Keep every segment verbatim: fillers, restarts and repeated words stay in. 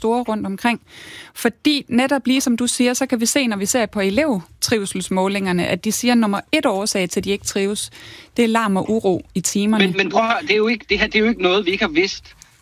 store rundt omkring. Fordi netop lige som du siger, så kan vi se, når vi ser på elevtrivselsmålingerne, at de siger, at nummer et årsag til, at de ikke trives, det er larm og uro i timerne. Men, men prøv at høre, det er jo ikke, det her, det er jo ikke noget, vi ikke har vidst.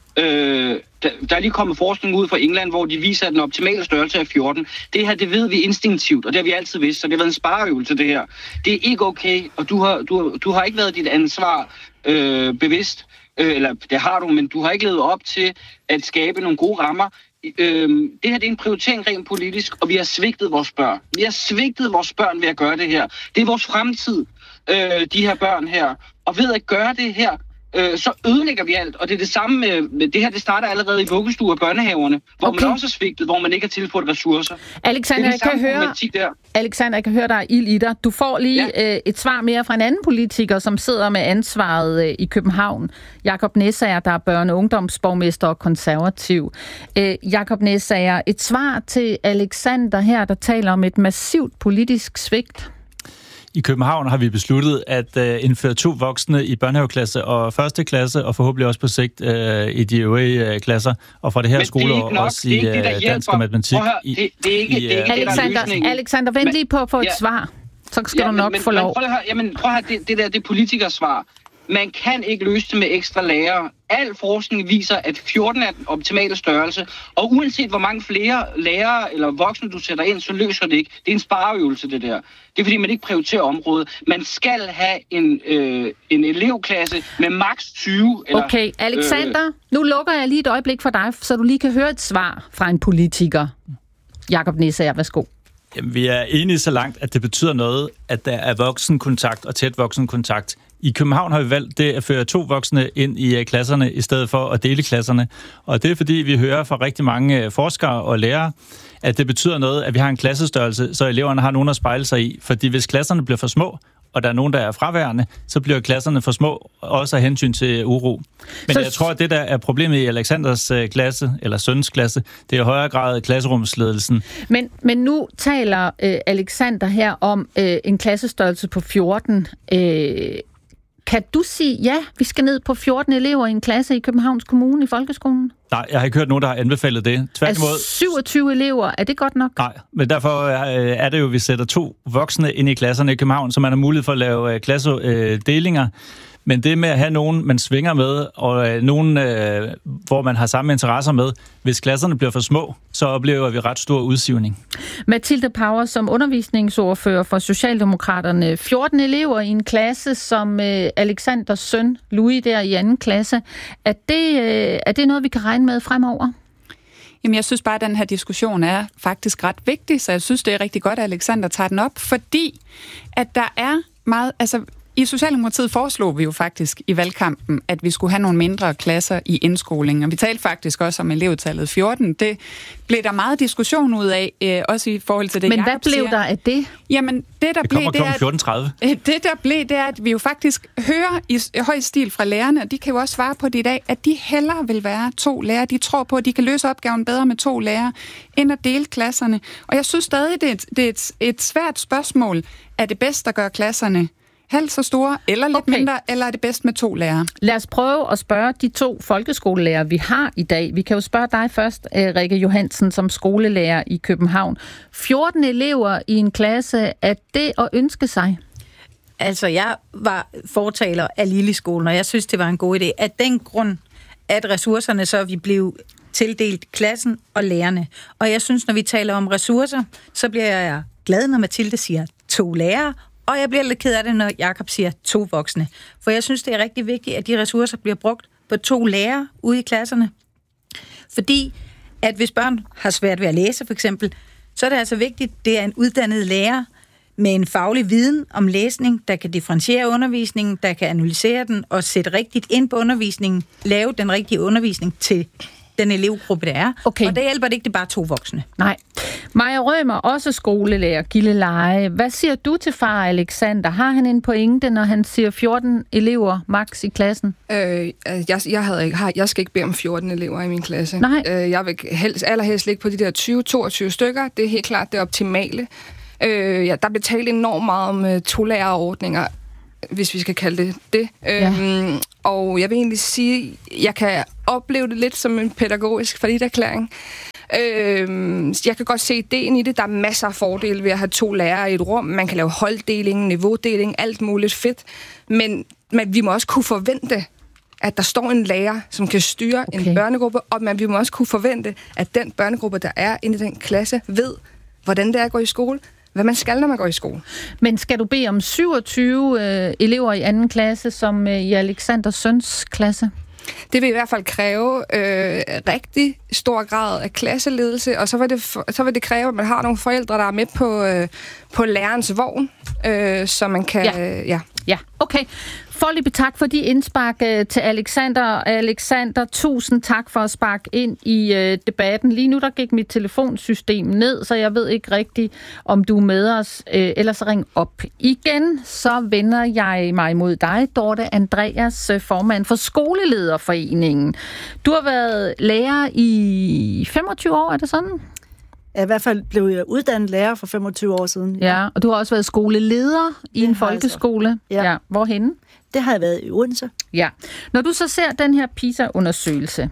Øh, der, der er lige kommet forskning ud fra England, hvor de viser, at den optimale størrelse er fjorten. Det her, det ved vi instinktivt, og det har vi altid vidst, så det har været en spareøvelse, det her. Det er ikke okay, og du har, du har, du har ikke været dit ansvar øh, bevidst, øh, eller det har du, men du har ikke levet op til at skabe nogle gode rammer. Øh, det her, det er en prioritering rent politisk, og vi har svigtet vores børn. Vi har svigtet vores børn ved at gøre det her. Det er vores fremtid, øh, de her børn her. Og ved at gøre det her, så ødelægger vi alt, og det er det samme med, med det her, det starter allerede i vuggestuer og børnehaverne, hvor okay. man også er svigtet, hvor man ikke har tilført ressourcer. Alexander, jeg kan høre, Alexander, jeg kan høre dig ild i dig. Du får lige ja. øh, et svar mere fra en anden politiker, som sidder med ansvaret øh, i København. Jakob Næssager, der er børne- og ungdomsborgmester og konservativ. Øh, Jakob Næssager, et svar til Alexander her, der taler om et massivt politisk svigt. I København har vi besluttet at uh, indføre to voksne i børnehaveklasse og første klasse, og forhåbentlig også på sigt uh, i de øvrige uh, klasser, og fra det her skoleår også i uh, dansk og matematik. Høre, det, det er ikke, det er ikke Alexander, det, Alexander, vent lige på at få et ja. svar. Så skal ja, du nok men, få men, lov. Prøv at høre, jamen, prøv at høre det, det der det er politikersvar. Man kan ikke løse det med ekstra lærere. Al forskning viser, at fjorten er den optimale størrelse, og uanset hvor mange flere lærere eller voksne du sætter ind, så løser det ikke. Det er en spareøvelse, det der. Det er fordi, man ikke prioriterer området. Man skal have en, øh, en elevklasse med maks tyve. Eller, okay, Alexander, øh, nu lukker jeg lige et øjeblik for dig, så du lige kan høre et svar fra en politiker. Jakob Næssager, værsgo. Jamen, vi er enige så langt, at det betyder noget, at der er voksenkontakt og tæt voksenkontakt. I København har vi valgt det at føre to voksne ind i klasserne, i stedet for at dele klasserne. Og det er fordi, vi hører fra rigtig mange forskere og lærere, at det betyder noget, at vi har en klassestørrelse, så eleverne har nogen at spejle sig i. Fordi hvis klasserne bliver for små, og der er nogen, der er fraværende, så bliver klasserne for små, også af hensyn til uro. Men så jeg tror, at det, der er problemet i Alexanders klasse, eller søns klasse, det er i højere grad klasserumsledelsen. Men, men nu taler øh, Alexander her om øh, en klassestørrelse på fjorten. Øh, kan du sige, ja, vi skal ned på fjorten elever i en klasse i Københavns Kommune i folkeskolen? Nej, jeg har ikke hørt nogen, der har anbefalet det. Tværtimod. Altså syvogtyve elever, er det godt nok? Nej, men derfor er det jo, at vi sætter to voksne ind i klasserne i København, så man har mulighed for at lave klassedelinger. Men det med at have nogen, man svinger med, og nogen, øh, hvor man har samme interesser med, hvis klasserne bliver for små, så oplever vi ret stor udsivning. Mathilde Power, som undervisningsordfører for Socialdemokraterne. fjorten elever i en klasse, som øh, Alexanders søn, Louis, der i anden klasse. Er det, øh, er det noget, vi kan regne med fremover? Jamen, jeg synes bare, at den her diskussion er faktisk ret vigtig, så jeg synes, det er rigtig godt, at Alexander tager den op, fordi at der er meget... altså i Socialdemokratiet foreslog vi jo faktisk i valgkampen, at vi skulle have nogle mindre klasser i indskolingen, og vi talte faktisk også om elevtallet fjorten. Det blev der meget diskussion ud af, øh, også i forhold til det, Men Jacob hvad blev siger. der af det? Jamen, det der det blev, kommer det er, fjorten tredive. det der blev, det er, at vi jo faktisk hører i høj stil fra lærerne, og de kan jo også svare på det i dag, at de hellere vil være to lærere. De tror på, at de kan løse opgaven bedre med to lærere, end at dele klasserne. Og jeg synes stadig, det er et, det er et, et svært spørgsmål. Er det bedst at gøre klasserne halvt så store, eller lidt okay. mindre, eller er det bedst med to lærere? Lad os prøve at spørge de to folkeskolelærere, vi har i dag. Vi kan jo spørge dig først, Rikke Johansen, som skolelærer i København. fjorten elever i en klasse, er det at ønske sig? Altså, jeg var fortaler af Lilleskolen, og jeg synes, det var en god idé. Af den grund, at ressourcerne så vi blev tildelt klassen og lærerne. Og jeg synes, når vi taler om ressourcer, så bliver jeg glad, når Mathilde siger to lærere, og jeg bliver lidt ked af det, når Jakob siger to voksne. For jeg synes, det er rigtig vigtigt, at de ressourcer bliver brugt på to lærere ude i klasserne. Fordi, at hvis børn har svært ved at læse, for eksempel, så er det altså vigtigt, at det er en uddannet lærer med en faglig viden om læsning, der kan differentiere undervisningen, der kan analysere den og sætte rigtigt ind på undervisningen, lave den rigtige undervisning til den elevgruppe, der er. Okay. Og det hjælper det ikke, det er bare to voksne. Nej. Maja Rømer, også skolelærer, Gilleleje. Hvad siger du til far Alexander? Har han en pointe, når han siger fjorten elever max i klassen? Øh, jeg, jeg, havde ikke, har, jeg skal ikke bede om fjorten elever i min klasse. Nej. Øh, jeg vil helst, allerhelst ligge på de der tyve til toogtyve stykker. Det er helt klart det optimale. Øh, ja, der bliver talt enormt meget om uh, tolærerordninger, hvis vi skal kalde det det. Ja. Øhm, og jeg vil egentlig sige, jeg kan opleve det lidt som en pædagogisk falliterklæring. Øh, jeg kan godt se ideen i det. Der er masser af fordele ved at have to lærere i et rum. Man kan lave holddeling, niveaudeling, alt muligt fedt. Men, men vi må også kunne forvente, at der står en lærer, som kan styre okay. en børnegruppe, og man, vi må også kunne forvente, at den børnegruppe, der er inde i den klasse, ved, hvordan det er at gå i skole, hvad man skal, når man går i skole. Men skal du bede om syvogtyve øh, elever i anden klasse, som øh, i Alexander Søns klasse? Det vil i hvert fald kræve øh, rigtig stor grad af klasseledelse, og så vil, det, så vil det kræve, at man har nogle forældre, der er med på, øh, på lærerens vogn, øh, så man kan... Ja, øh, ja. ja. Okay. Foreløbig tak for de indspark øh, til Alexander. Alexander, tusind tak for at sparke ind i øh, debatten. Lige nu der gik mit telefonsystem ned, så jeg ved ikke rigtigt, om du er med os. Øh, ellers ring op. Igen så vender jeg mig mod dig, Dorte Andreas, øh, formand for Skolelederforeningen. Du har været lærer i femogtyve år, er det sådan? Jeg i hvert fald blev jeg uddannet lærer for femogtyve år siden. Ja, ja, og du har også været skoleleder i det en folkeskole. Altså. Ja. Ja. Hvorhenne? Det har jeg været i Odense. Ja. Når du så ser den her PISA-undersøgelse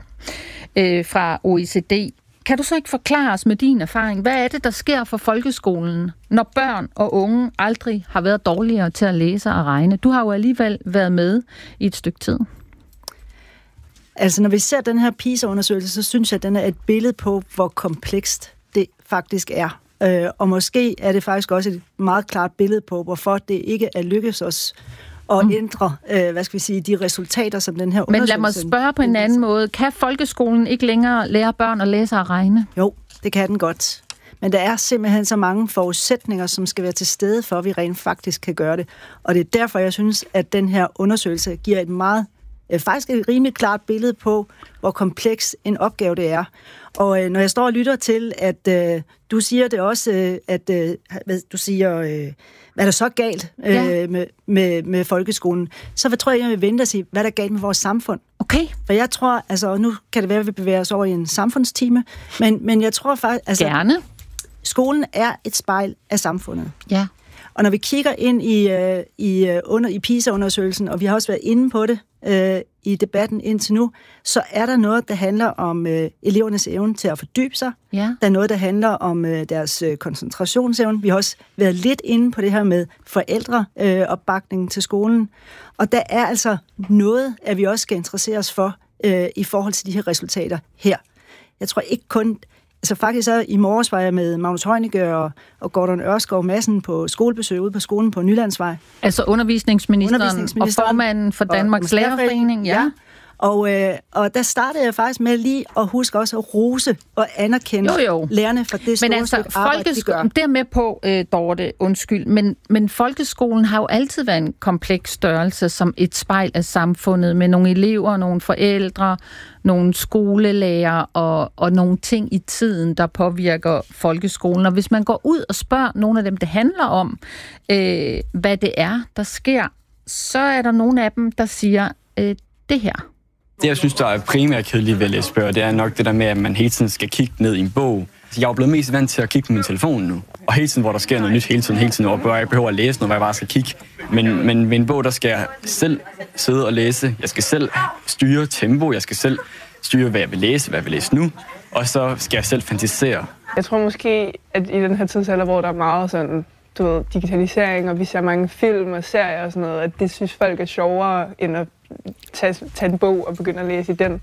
øh, fra O E C D, kan du så ikke forklare os med din erfaring, hvad er det, der sker for folkeskolen, når børn og unge aldrig har været dårligere til at læse og regne? Du har jo alligevel været med i et stykke tid. Altså, når vi ser den her PISA-undersøgelse, så synes jeg, at den er et billede på, hvor komplekst det faktisk er. Øh, og måske er det faktisk også et meget klart billede på, hvorfor det ikke er lykkedes os at mm. ændre, øh, hvad skal vi sige, de resultater, som den her undersøgelse... Men lad mig spørge på en anden måde. Kan folkeskolen ikke længere lære børn at læse og regne? Jo, det kan den godt. Men der er simpelthen så mange forudsætninger, som skal være til stede, for at vi rent faktisk kan gøre det. Og det er derfor, jeg synes, at den her undersøgelse giver et meget, øh, faktisk et rimelig klart billede på, hvor kompleks en opgave det er. Og øh, når jeg står og lytter til, at øh, du siger det også, øh, at øh, du siger, øh, hvad er der så galt øh, ja. med, med, med folkeskolen, så tror jeg, jeg vil vente og sige, hvad er der galt med vores samfund? Okay. For jeg tror, altså nu kan det være, at vi bevæger os over i en samfundstime, men, men jeg tror faktisk... Altså, Gerne. Skolen er et spejl af samfundet. Ja. Og når vi kigger ind i, øh, i, under, i PISA-undersøgelsen, og vi har også været inde på det øh, i debatten indtil nu, så er der noget, der handler om øh, elevernes evne til at fordybe sig. Ja. Der er noget, der handler om øh, deres øh, koncentrationsevne. Vi har også været lidt inde på det her med forældreopbakningen øh, til skolen. Og der er altså noget, at vi også skal interessere os for øh, i forhold til de her resultater her. Jeg tror ikke kun... Altså faktisk så i morges var jeg med Magnus Heunicke og, og Gordon Ørskov Madsen på skolebesøg ude på skolen på Nylandsvej. Altså undervisningsministeren, undervisningsministeren og formanden for Danmarks Lærerforening, ja. ja. Og, øh, og der startede jeg faktisk med lige at huske også at rose og anerkende jo, jo. lærerne for det store men altså, stykke arbejde, de gør. Det er med på, øh, Dorte, undskyld, men, men folkeskolen har jo altid været en kompleks størrelse som et spejl af samfundet med nogle elever, nogle forældre, nogle skolelærer og, og nogle ting i tiden, der påvirker folkeskolen. Og hvis man går ud og spørger nogle af dem, det handler om, øh, hvad det er, der sker, så er der nogle af dem, der siger øh, det her. Det, jeg synes, der er primært kedeligt ved at læse bøger, det er nok det der med, at man hele tiden skal kigge ned i en bog. Jeg er jo blevet mest vant til at kigge på min telefon nu. Og hele tiden, hvor der sker noget nyt, hele tiden, hele tiden, hvor jeg behøver at læse noget, hvor jeg bare skal kigge. Men, men med en bog, der skal jeg selv sidde og læse. Jeg skal selv styre tempo, jeg skal selv styre, hvad jeg vil læse, hvad jeg vil læse nu. Og så skal jeg selv fantasere. Jeg tror måske, at i den her tidsalder, hvor der er meget sådan, du ved, digitalisering, og vi ser mange film og serier og sådan noget, at det synes folk er sjovere, end at tage, tage en bog og begynde at læse i den.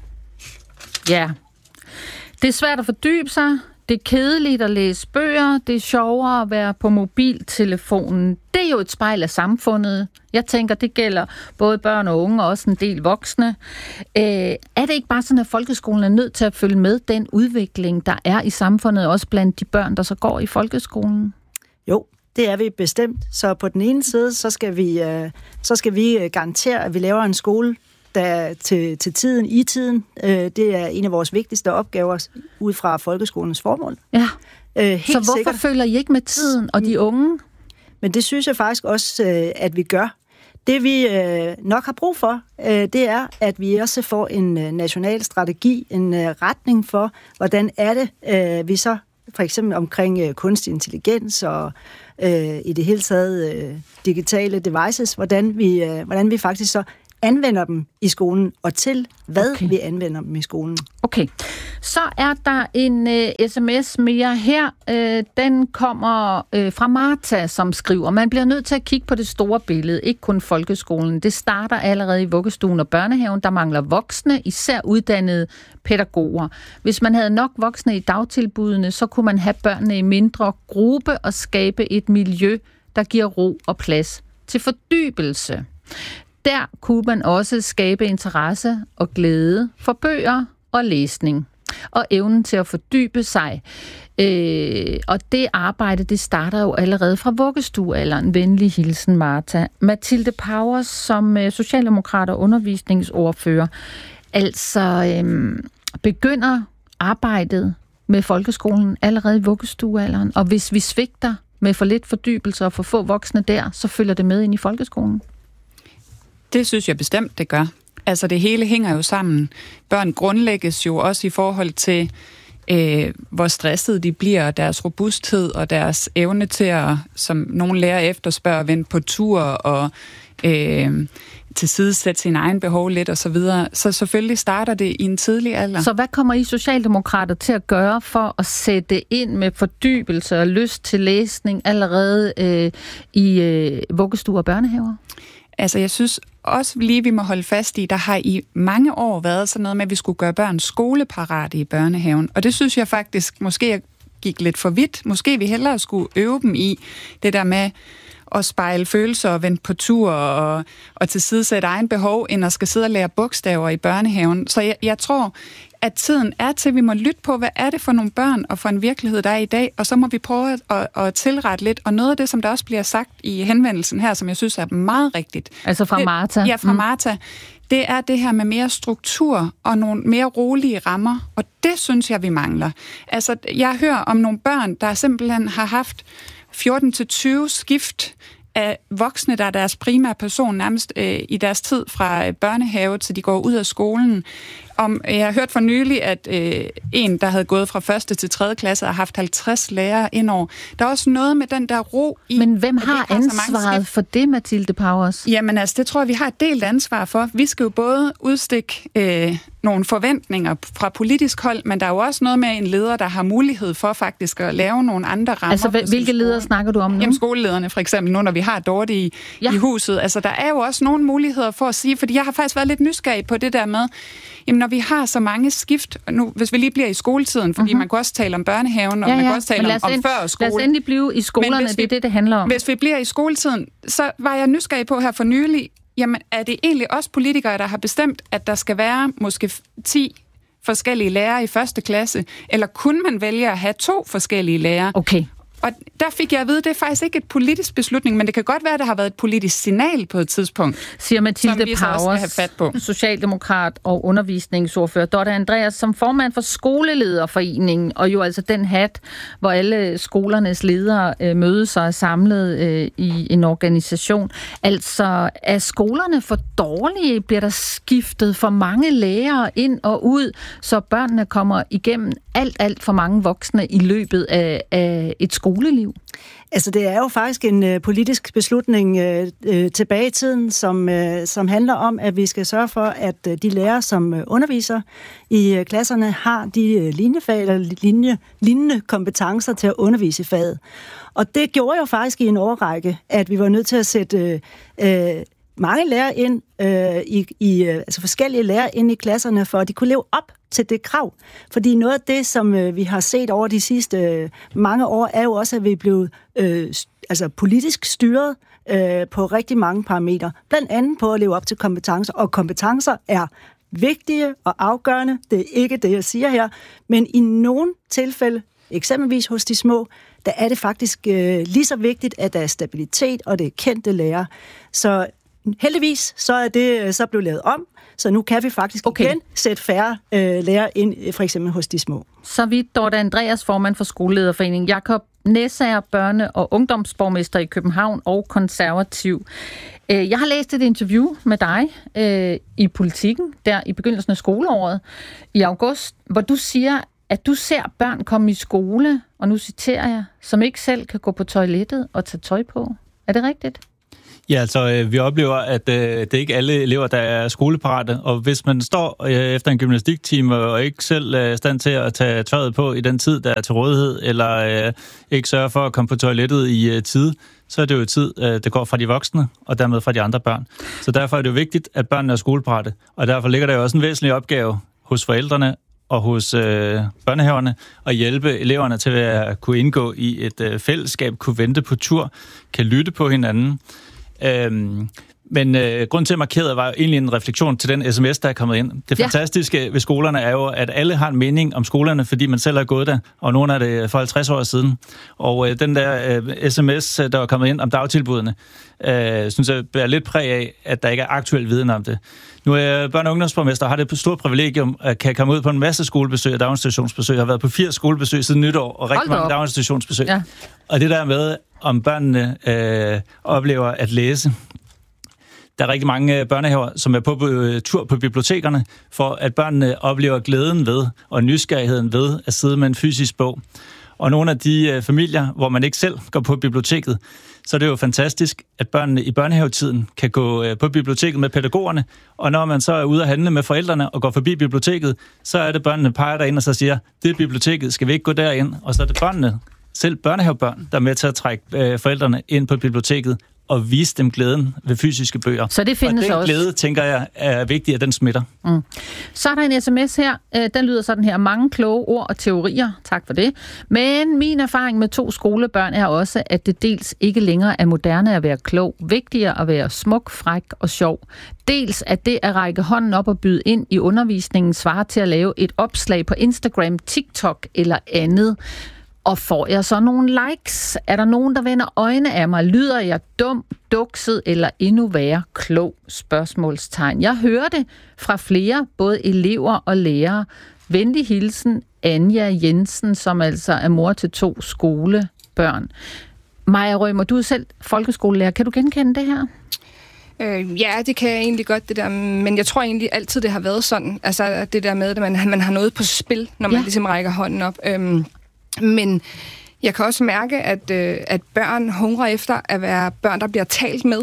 Ja. Det er svært at fordybe sig. Det er kedeligt at læse bøger. Det er sjovere at være på mobiltelefonen. Det er jo et spejl af samfundet. Jeg tænker, det gælder både børn og unge, og også en del voksne. Øh, er det ikke bare sådan, at folkeskolen er nødt til at følge med den udvikling, der er i samfundet, også blandt de børn, der så går i folkeskolen? Jo, det er vi bestemt. Så på den ene side, så skal vi, øh, så skal vi garantere, at vi laver en skole, der til, til tiden, i tiden. Øh, det er en af vores vigtigste opgaver ud fra folkeskolens formål. Ja. Øh, helt så hvorfor sikkert. følger I ikke med tiden og de unge? Men det synes jeg faktisk også, øh, at vi gør. Det vi øh, nok har brug for, øh, det er, at vi også får en øh, national strategi, en øh, retning for, hvordan er det, øh, vi så for eksempel omkring øh, kunstig intelligens og øh, i det hele taget øh, digitale devices, hvordan vi, øh, hvordan vi faktisk så anvender dem i skolen, og til hvad Okay. vi anvender dem i skolen. Okay, så er der en uh, sms mere her. Uh, den kommer uh, fra Martha, som skriver, man bliver nødt til at kigge på det store billede, ikke kun folkeskolen. Det starter allerede i vuggestuen og børnehaven. Der mangler voksne, især uddannede pædagoger. Hvis man havde nok voksne i dagtilbudene, så kunne man have børnene i mindre gruppe og skabe et miljø, der giver ro og plads til fordybelse. Der kunne man også skabe interesse og glæde for bøger og læsning, og evnen til at fordybe sig. Øh, og det arbejde, det starter jo allerede fra vuggestuealderen. Venlig hilsen, Martha. Mathilde Powers, som øh, socialdemokrat og undervisningsordfører, altså øh, begynder arbejdet med folkeskolen allerede i vuggestuealderen, og hvis vi svigter med for lidt fordybelse og for få voksne der, så følger det med ind i folkeskolen. Det synes jeg bestemt, det gør. Altså det hele hænger jo sammen. Børn grundlægges jo også i forhold til, øh, hvor stressede de bliver, og deres robusthed og deres evne til at, som nogle lærer efterspørger, vende på tur og øh, tilsidesætte sin egen behov lidt og så videre. Så selvfølgelig starter det i en tidlig alder. Så hvad kommer I socialdemokrater til at gøre for at sætte ind med fordybelse og lyst til læsning allerede øh, i øh, vuggestuer og børnehaver? Altså, jeg synes også lige, vi må holde fast i, der har i mange år været sådan noget med, at vi skulle gøre børn skoleparate i børnehaven. Og det synes jeg faktisk, måske jeg gik lidt for vidt. Måske vi hellere skulle øve dem i det der med at spejle følelser og vende på tur og, og tilsidesætte egen behov, end at skal sidde og lære bogstaver i børnehaven. Så jeg, jeg tror, at tiden er til, at vi må lytte på, hvad er det for nogle børn og for en virkelighed, der er i dag, og så må vi prøve at, at, at tilrette lidt. Og noget af det, som der også bliver sagt i henvendelsen her, som jeg synes er meget rigtigt. Altså fra Martha? Det, ja, fra mm. Martha. Det er det her med mere struktur og nogle mere rolige rammer, og det synes jeg, vi mangler. Altså, jeg hører om nogle børn, der simpelthen har haft fjorten til tyve skift af voksne, der er deres primære person nærmest øh, i deres tid fra børnehave til de går ud af skolen. Om, jeg har hørt for nylig, at øh, en, der havde gået fra første til tredje klasse, har haft halvtreds lærere indover. Der er også noget med den der ro i... Men hvem har ansvaret for det, Mathilde Powers? Jamen altså, det tror jeg, vi har et delt ansvar for. Vi skal jo både udstikke øh, nogle forventninger fra politisk hold, men der er jo også noget med en leder, der har mulighed for faktisk at lave nogle andre rammer. Altså, hvilke ledere snakker du om nu? Jamen, skolelederne for eksempel, nu når vi har Dorte i, ja. i huset. Altså, der er jo også nogle muligheder for at sige, fordi jeg har faktisk været lidt nysgerrig på det der med, jamen, når vi har så mange skift, nu, hvis vi lige bliver i skoletiden, fordi uh-huh. man kan også tale om børnehaven, og ja, ja. man kan også tale om, om før skole. Lad os endelig blive i skolerne, det er det, det handler om. Hvis vi bliver i skoletiden, så var jeg nysgerrig på her for nylig, jamen er det egentlig også politikere, der har bestemt, at der skal være måske ti forskellige lærere i første klasse, eller kunne man vælge at have to forskellige lærere? Okay. Og der fik jeg at vide, at det er faktisk ikke et politisk beslutning, men det kan godt være, at der har været et politisk signal på et tidspunkt, siger Mathilde Powers, have fat på. Socialdemokrat og undervisningsordfører. Dorte Andreas, som formand for Skolelederforeningen, og jo altså den hat, hvor alle skolernes ledere øh, mødes og er samlet øh, i en organisation. Altså, er skolerne for dårlige? Bliver der skiftet for mange lærere ind og ud, så børnene kommer igennem alt, alt for mange voksne i løbet af, af et skoleliv? Altså, det er jo faktisk en øh, politisk beslutning øh, øh, tilbage i tiden, som, øh, som handler om, at vi skal sørge for, at øh, de lærere, som øh, underviser i øh, klasserne, har de øh, linjefag eller linje, lignende kompetencer til at undervise i faget. Og det gjorde jo faktisk i en årrække, at vi var nødt til at sætte øh, øh, mange lærere ind, øh, i, i, altså forskellige lærere ind i klasserne, for at de kunne leve op til det krav. Fordi noget af det, som øh, vi har set over de sidste øh, mange år, er jo også, at vi er blevet øh, altså politisk styret øh, på rigtig mange parametre. Blandt andet på at leve op til kompetencer, og kompetencer er vigtige og afgørende. Det er ikke det, jeg siger her. Men i nogle tilfælde, eksempelvis hos de små, der er det faktisk øh, lige så vigtigt, at der er stabilitet, og det er kendte lærere. Så heldigvis så er det så blevet lavet om, så nu kan vi faktisk okay. igen sætte færre øh, lærere ind, for eksempel hos de små. Så vidt Dorte Andreas, formand for Skolelederforeningen, Jakob Næsager, børne- og ungdomsborgmester i København og konservativ. Jeg har læst et interview med dig øh, i Politikken, der i begyndelsen af skoleåret i august, hvor du siger, at du ser børn komme i skole, og nu citerer jeg, som ikke selv kan gå på toilettet og tage tøj på. Er det rigtigt? Ja, altså øh, vi oplever, at øh, det er ikke alle elever, der er skoleparate, og hvis man står øh, efter en gymnastiktime og ikke selv er i stand til at tage tøjet på i den tid, der er til rådighed, eller øh, ikke sørger for at komme på toilettet i øh, tide, så er det jo tid, øh, det går fra de voksne, og dermed fra de andre børn. Så derfor er det jo vigtigt, at børnene er skoleparate, og derfor ligger der jo også en væsentlig opgave hos forældrene og hos øh, børnehaverne at hjælpe eleverne til at kunne indgå i et øh, fællesskab, kunne vente på tur, kan lytte på hinanden. Øhm, men øh, grunden til at markere var jo egentlig en refleksion til den sms, der er kommet ind. Det ja. fantastiske ved skolerne er jo, at alle har en mening om skolerne, fordi man selv har gået der, og nogle af det for halvtreds år siden. Og øh, den der øh, sms, der var kommet ind om dagtilbudene, øh, synes jeg bærer lidt præg af, at der ikke er aktuel viden om det. Nu er jeg børne- og ungdomsborgmester og har det stort privilegium at kan komme ud på en masse skolebesøg og daginstitutionsbesøg. Jeg har været på firs skolebesøg siden nytår og rigtig mange daginstitutionsbesøg. Ja. Og det der med, om børnene øh, oplever at læse. Der er rigtig mange børnehaver, som er på tur på bibliotekerne, for at børnene oplever glæden ved og nysgerrigheden ved at sidde med en fysisk bog. Og nogle af de familier, hvor man ikke selv går på biblioteket, så er det jo fantastisk, at børnene i børnehavetiden kan gå på biblioteket med pædagogerne, og når man så er ude at handle med forældrene og går forbi biblioteket, så er det børnene peger derind og så siger, det er biblioteket, skal vi ikke gå derind? Og så er det børnene, selv børnehavebørn, der er med til at trække øh, forældrene ind på biblioteket og vise dem glæden ved fysiske bøger. Så det findes også. Og den glæde, tænker jeg, er vigtig, at den smitter. Mm. Så er der en sms her. Den lyder sådan her. Mange kloge ord og teorier. Tak for det. Men min erfaring med to skolebørn er også, at det dels ikke længere er moderne at være klog. Vigtigere at være smuk, fræk og sjov. Dels at det at række hånden op og byde ind i undervisningen svarer til at lave et opslag på Instagram, TikTok eller andet. Og får jeg så nogle likes? Er der nogen, der vender øjne af mig? Lyder jeg dum, dukset eller endnu værre klog? Spørgsmålstegn. Jeg hører det fra flere, både elever og lærere. Venlig hilsen, Anja Jensen, som altså er mor til to skolebørn. Maja Rømer, du er selv folkeskolelærer. Kan du genkende det her? Øh, ja, det kan jeg egentlig godt, det der, men jeg tror egentlig altid, det har været sådan. Altså det der med, at man, man har noget på spil, når man ja. ligesom rækker hånden op. Øhm, Men jeg kan også mærke, at, øh, at børn hungrer efter at være børn, der bliver talt med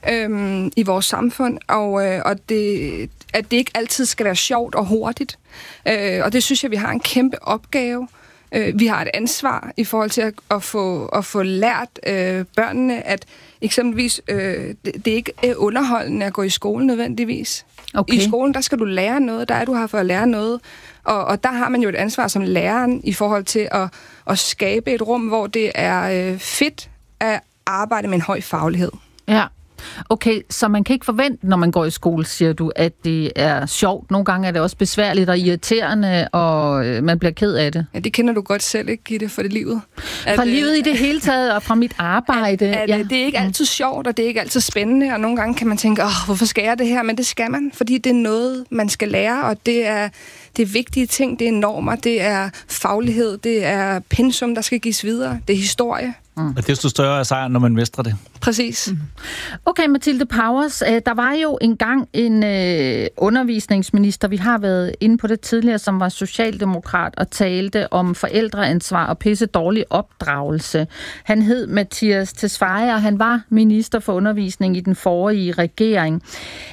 øh, i vores samfund, og, øh, og det, at det ikke altid skal være sjovt og hurtigt. Øh, og det synes jeg, vi har en kæmpe opgave. Øh, vi har et ansvar i forhold til at, at, få, at få lært øh, børnene, at eksempelvis øh, det, det ikke er underholdende at gå i skole nødvendigvis. Okay. I skolen, der skal du lære noget, der er du her for at lære noget. Og, og der har man jo et ansvar som læreren i forhold til at, at skabe et rum, hvor det er øh, fedt at arbejde med en høj faglighed. Ja, okay, så man kan ikke forvente, når man går i skole, siger du, at det er sjovt. Nogle gange er det også besværligt og irriterende, og øh, man bliver ked af det. Ja, det kender du godt selv, ikke, Gitte, for det livet. At, fra livet i det hele taget, og fra mit arbejde. At, at, ja. Det er ikke altid sjovt, og det er ikke altid spændende, og nogle gange kan man tænke, åh, hvorfor skal jeg det her? Men det skal man, fordi det er noget, man skal lære, og det er... Det er vigtige ting, det er normer, det er faglighed, det er pensum, der skal gives videre, det er historie. Mm. Og desto større er sejren, når man mestrer det. Præcis. Mm. Okay, Mathilde Powers, der var jo engang en øh, undervisningsminister, vi har været inde på det tidligere, som var socialdemokrat og talte om forældreansvar og pisse dårlig opdragelse. Han hed Mathias Tesfaye, og han var minister for undervisning i den forrige regering.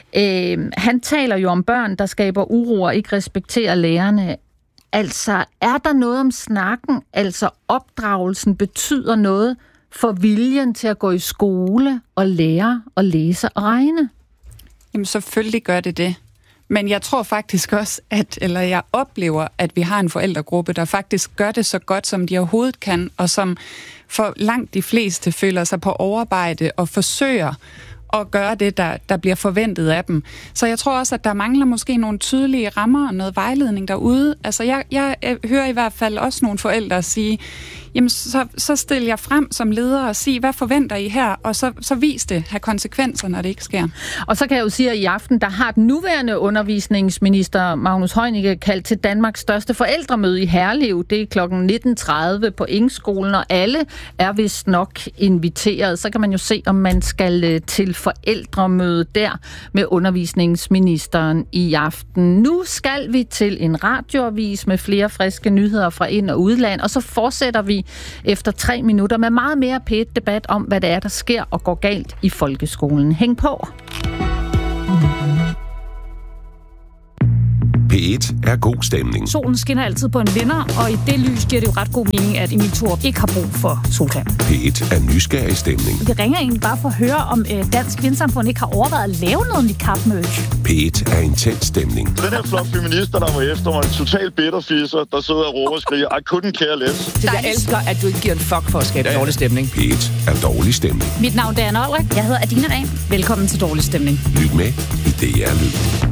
Øh, han taler jo om børn, der skaber uro og ikke respekterer lærerne. Altså, er der noget om snakken? Altså, opdragelsen betyder noget for viljen til at gå i skole og lære og læse og regne? Jamen, selvfølgelig gør det det. Men jeg tror faktisk også, at, eller jeg oplever, at vi har en forældregruppe, der faktisk gør det så godt, som de overhovedet kan, og som for langt de fleste føler sig på overarbejde og forsøger og gøre det, der, der bliver forventet af dem. Så jeg tror også, at der mangler måske nogle tydelige rammer og noget vejledning derude. Altså, jeg, jeg, jeg hører i hvert fald også nogle forældre sige, jamen, så, så stiller jeg frem som leder og sige, hvad forventer I her? Og så, så vis det, have konsekvenser, når det ikke sker. Og så kan jeg jo sige, at i aften, der har den nuværende undervisningsminister Magnus Heunicke kaldt til Danmarks største forældremøde i Herlev. Det er klokken nitten tredive på Engskolen, og alle er vist nok inviteret. Så kan man jo se, om man skal tilfælde forældremøde der med undervisningsministeren i aften. Nu skal vi til en radioavis med flere friske nyheder fra ind- og udland, og så fortsætter vi efter tre minutter med meget mere P et-debat om, hvad det er, der sker og går galt i folkeskolen. Hæng på! P et er god stemning. Solen skinner altid på en vinder, og i det lys giver det jo ret god mening, at Emil Thorup ikke har brug for solcreme. P et er nysgerrig stemning. Vi ringer egentlig bare for at høre, om øh, Dansk Vindsamfund ikke har overvejet at lave noget niqab-merch. P et er intens stemning. Den her flok feminister, der var efter mig, en total bitterfisser, der sidder og råber og skriger, I couldn't care less. Jeg elsker, at du ikke giver en fuck for at skabe ja. dårlig stemning. P et er dårlig stemning. Mit navn er Anna Olrik. Jeg hedder Adina Dahl. Velkommen til Dårlig Stemning. Lyt med i D R Lyd.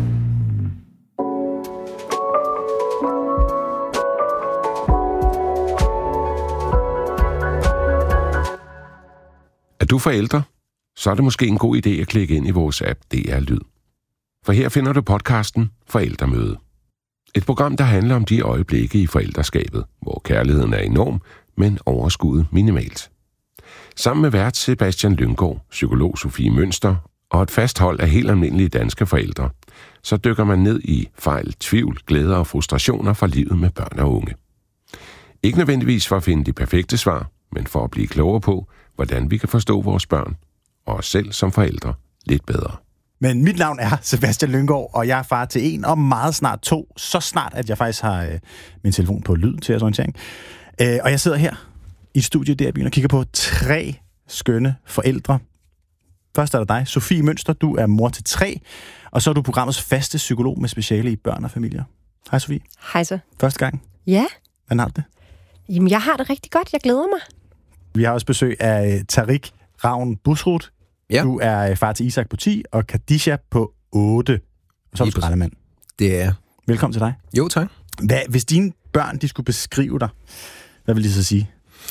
Er du forældre? Så er det måske en god idé at klikke ind i vores app D R Lyd. For her finder du podcasten Forældremøde. Et program, der handler om de øjeblikke i forældreskabet, hvor kærligheden er enorm, men overskuddet minimalt. Sammen med vært Sebastian Lynggaard, psykolog Sofie Mønster og et fast hold af helt almindelige danske forældre, så dykker man ned i fejl, tvivl, glæder og frustrationer fra livet med børn og unge. Ikke nødvendigvis for at finde de perfekte svar, men for at blive klogere på, hvordan vi kan forstå vores børn og os selv som forældre lidt bedre. Men mit navn er Sebastian Lynggaard, og jeg er far til en og meget snart to. Så snart, at jeg faktisk har øh, min telefon på lyd til jeres orientering. Øh, og jeg sidder her i studiet der i byen og kigger på tre skønne forældre. Først er der dig, Sofie Mønster. Du er mor til tre, og så er du programmets faste psykolog med speciale i børn og familier. Hej Sofie. Hej så. Første gang. Ja. Hvordan har du det? Jamen, jeg har det rigtig godt. Jeg glæder mig. Vi har også besøg af Tariq Ravn Busrud. Ja. Du er far til Isak på ti og Khadija på otte. Og så er du skraldemand. Det er. Velkommen til dig. Jo, tak. Hvad, hvis dine børn de skulle beskrive dig, hvad vil de så sige?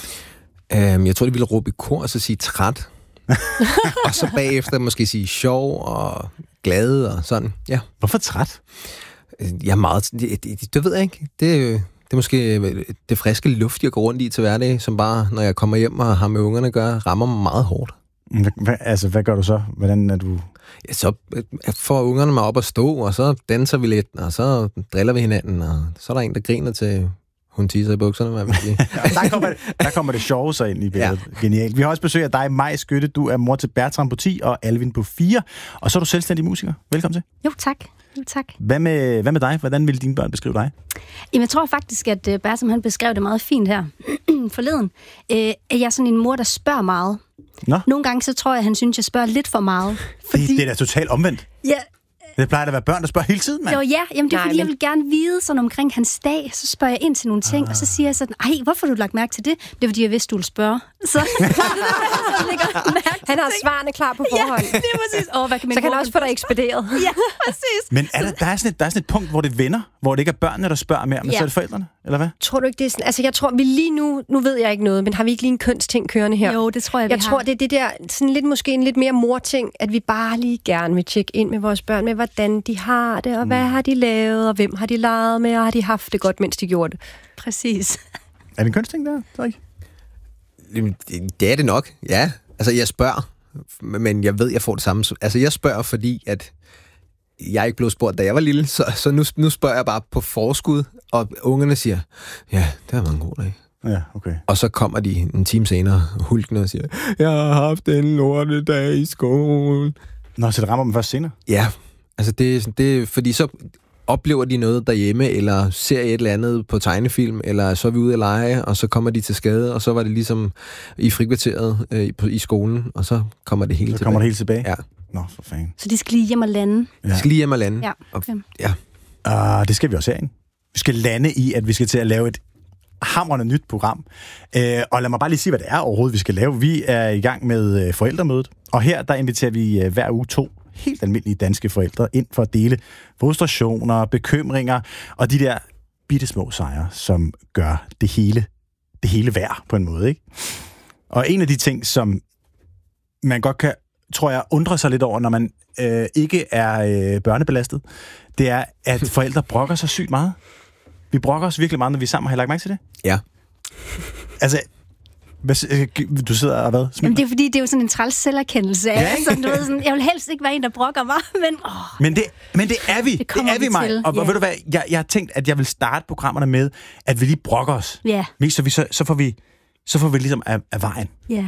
Um, jeg tror, de ville råbe i kor og så sige træt. Og så bagefter måske sige sjov og glad og sådan. Ja. Hvorfor træt? Jeg er meget... Det, det, det ved jeg ikke. Det Det er måske det friske luft, jeg går rundt i til hverdag, som bare, når jeg kommer hjem og har med ungerne at gøre, rammer mig meget hårdt. Hvad, altså, hvad gør du så? Hvordan er du... Ja, så får ungerne mig op at stå, og så danser vi lidt, og så driller vi hinanden, og så er der en, der griner til hun tisser i bukserne, hvad man siger. Ja, der, kommer det, der kommer det sjove så ind i billedet. Ja. Genialt. Vi har også besøg af dig, Maj Skytte. Du er mor til Bertram på ti og Alvin på fire, og så er du selvstændig musiker. Velkommen til. Jo, tak. Jo, tak. Hvad med, hvad med dig? Hvordan vil dine børn beskrive dig? Jamen, jeg tror faktisk, at uh, Bertram han beskrev det meget fint her forleden. Uh, at jeg er sådan en mor, der spørger meget. Nå? Nogle gange så tror jeg, at han synes, at jeg spørger lidt for meget. Fordi... Det, det er da totalt omvendt. Ja. Det plejer da at være børn, der spørger hele tiden, mand. Jo, ja. Jamen, det er, Nej, fordi men... jeg vil gerne vide sådan omkring hans dag. Så spørger jeg ind til nogle ting, ah. og så siger jeg sådan, ej, hvorfor har du lagt mærke til det? Det er, fordi jeg vidste, du ville spørge. Så han har svarene klar på forhånd. Ja, det er præcis. Oh, hvad kan så kan han også få dig ekspederet. Ja, præcis. Men er der, der, er sådan et, der er sådan et punkt, hvor det vender, hvor det ikke er børnene, der spørger mere, men ja. så er det forældrene, eller hvad? Tror du ikke, det er sådan? Altså, jeg tror, vi lige nu, nu ved jeg ikke noget, men har vi ikke lige en kønsting kørende her? Jo, det tror jeg, vi Jeg har. tror, det er det der, sådan lidt måske en lidt mere morting, at vi bare lige gerne vil tjekke ind med vores børn, med hvordan de har det, og hvad mm. har de lavet, og hvem har de leget med, og har de haft det godt, mens de gjorde det. Præcis. Er det en kønsting der, Trik? Det er det nok, ja. Altså, jeg spørger, men jeg ved, jeg får det samme. Altså, jeg spørger, fordi at jeg ikke blev spurgt, da jeg var lille, så, så nu, nu spørger jeg bare på forskud, og ungerne siger, ja, det var en god dag. Ja, okay. Og så kommer de en time senere hulkende og siger, jeg har haft en lortedag i skolen. Nå, så det rammer dem først senere? Ja, altså det, det fordi så oplever de noget derhjemme, eller ser et eller andet på tegnefilm, eller så er vi ude at lege, og så kommer de til skade, og så var det ligesom i frikvarteret øh, på, i skolen, og så kommer det hele så tilbage. Så kommer det hele tilbage? Ja. Nå, for fanden. Så de skal lige hjem og lande? Ja. De skal lige hjem og lande. Ja, okay. Og, ja. Uh, det skal vi også herinde. Vi skal lande i, at vi skal til at lave et hamrende nyt program. Uh, og lad mig bare lige sige, hvad det er overhovedet, vi skal lave. Vi er i gang med uh, forældremødet, og her der inviterer vi uh, hver uge to helt almindelige danske forældre ind for at dele frustrationer, bekymringer og de der bitte små sejre, som gør det hele, det hele værd på en måde, ikke? Og en af de ting, som man godt kan, tror jeg, undre sig lidt over, når man øh, ikke er øh, børnebelastet, det er, at forældre brokker sig sygt meget. Vi brokker os virkelig meget, når vi er sammen. Har I lagt mærke til det? Ja. Altså, Hvad, du sidder og hvad? Jamen, det er fordi, det er jo sådan en træls selverkendelse. Ja, sådan, du ved, sådan, jeg vil helst ikke være en, der brokker mig, men... Åh, men, det, men det er vi. Det, det er vi, vi mig. til. Og, ja. og ved du hvad, jeg, jeg har tænkt, at jeg vil starte programmerne med, at vi lige brokker os. Ja. Mest, så, vi, så, så, får vi, så får vi ligesom af, af vejen. Ja.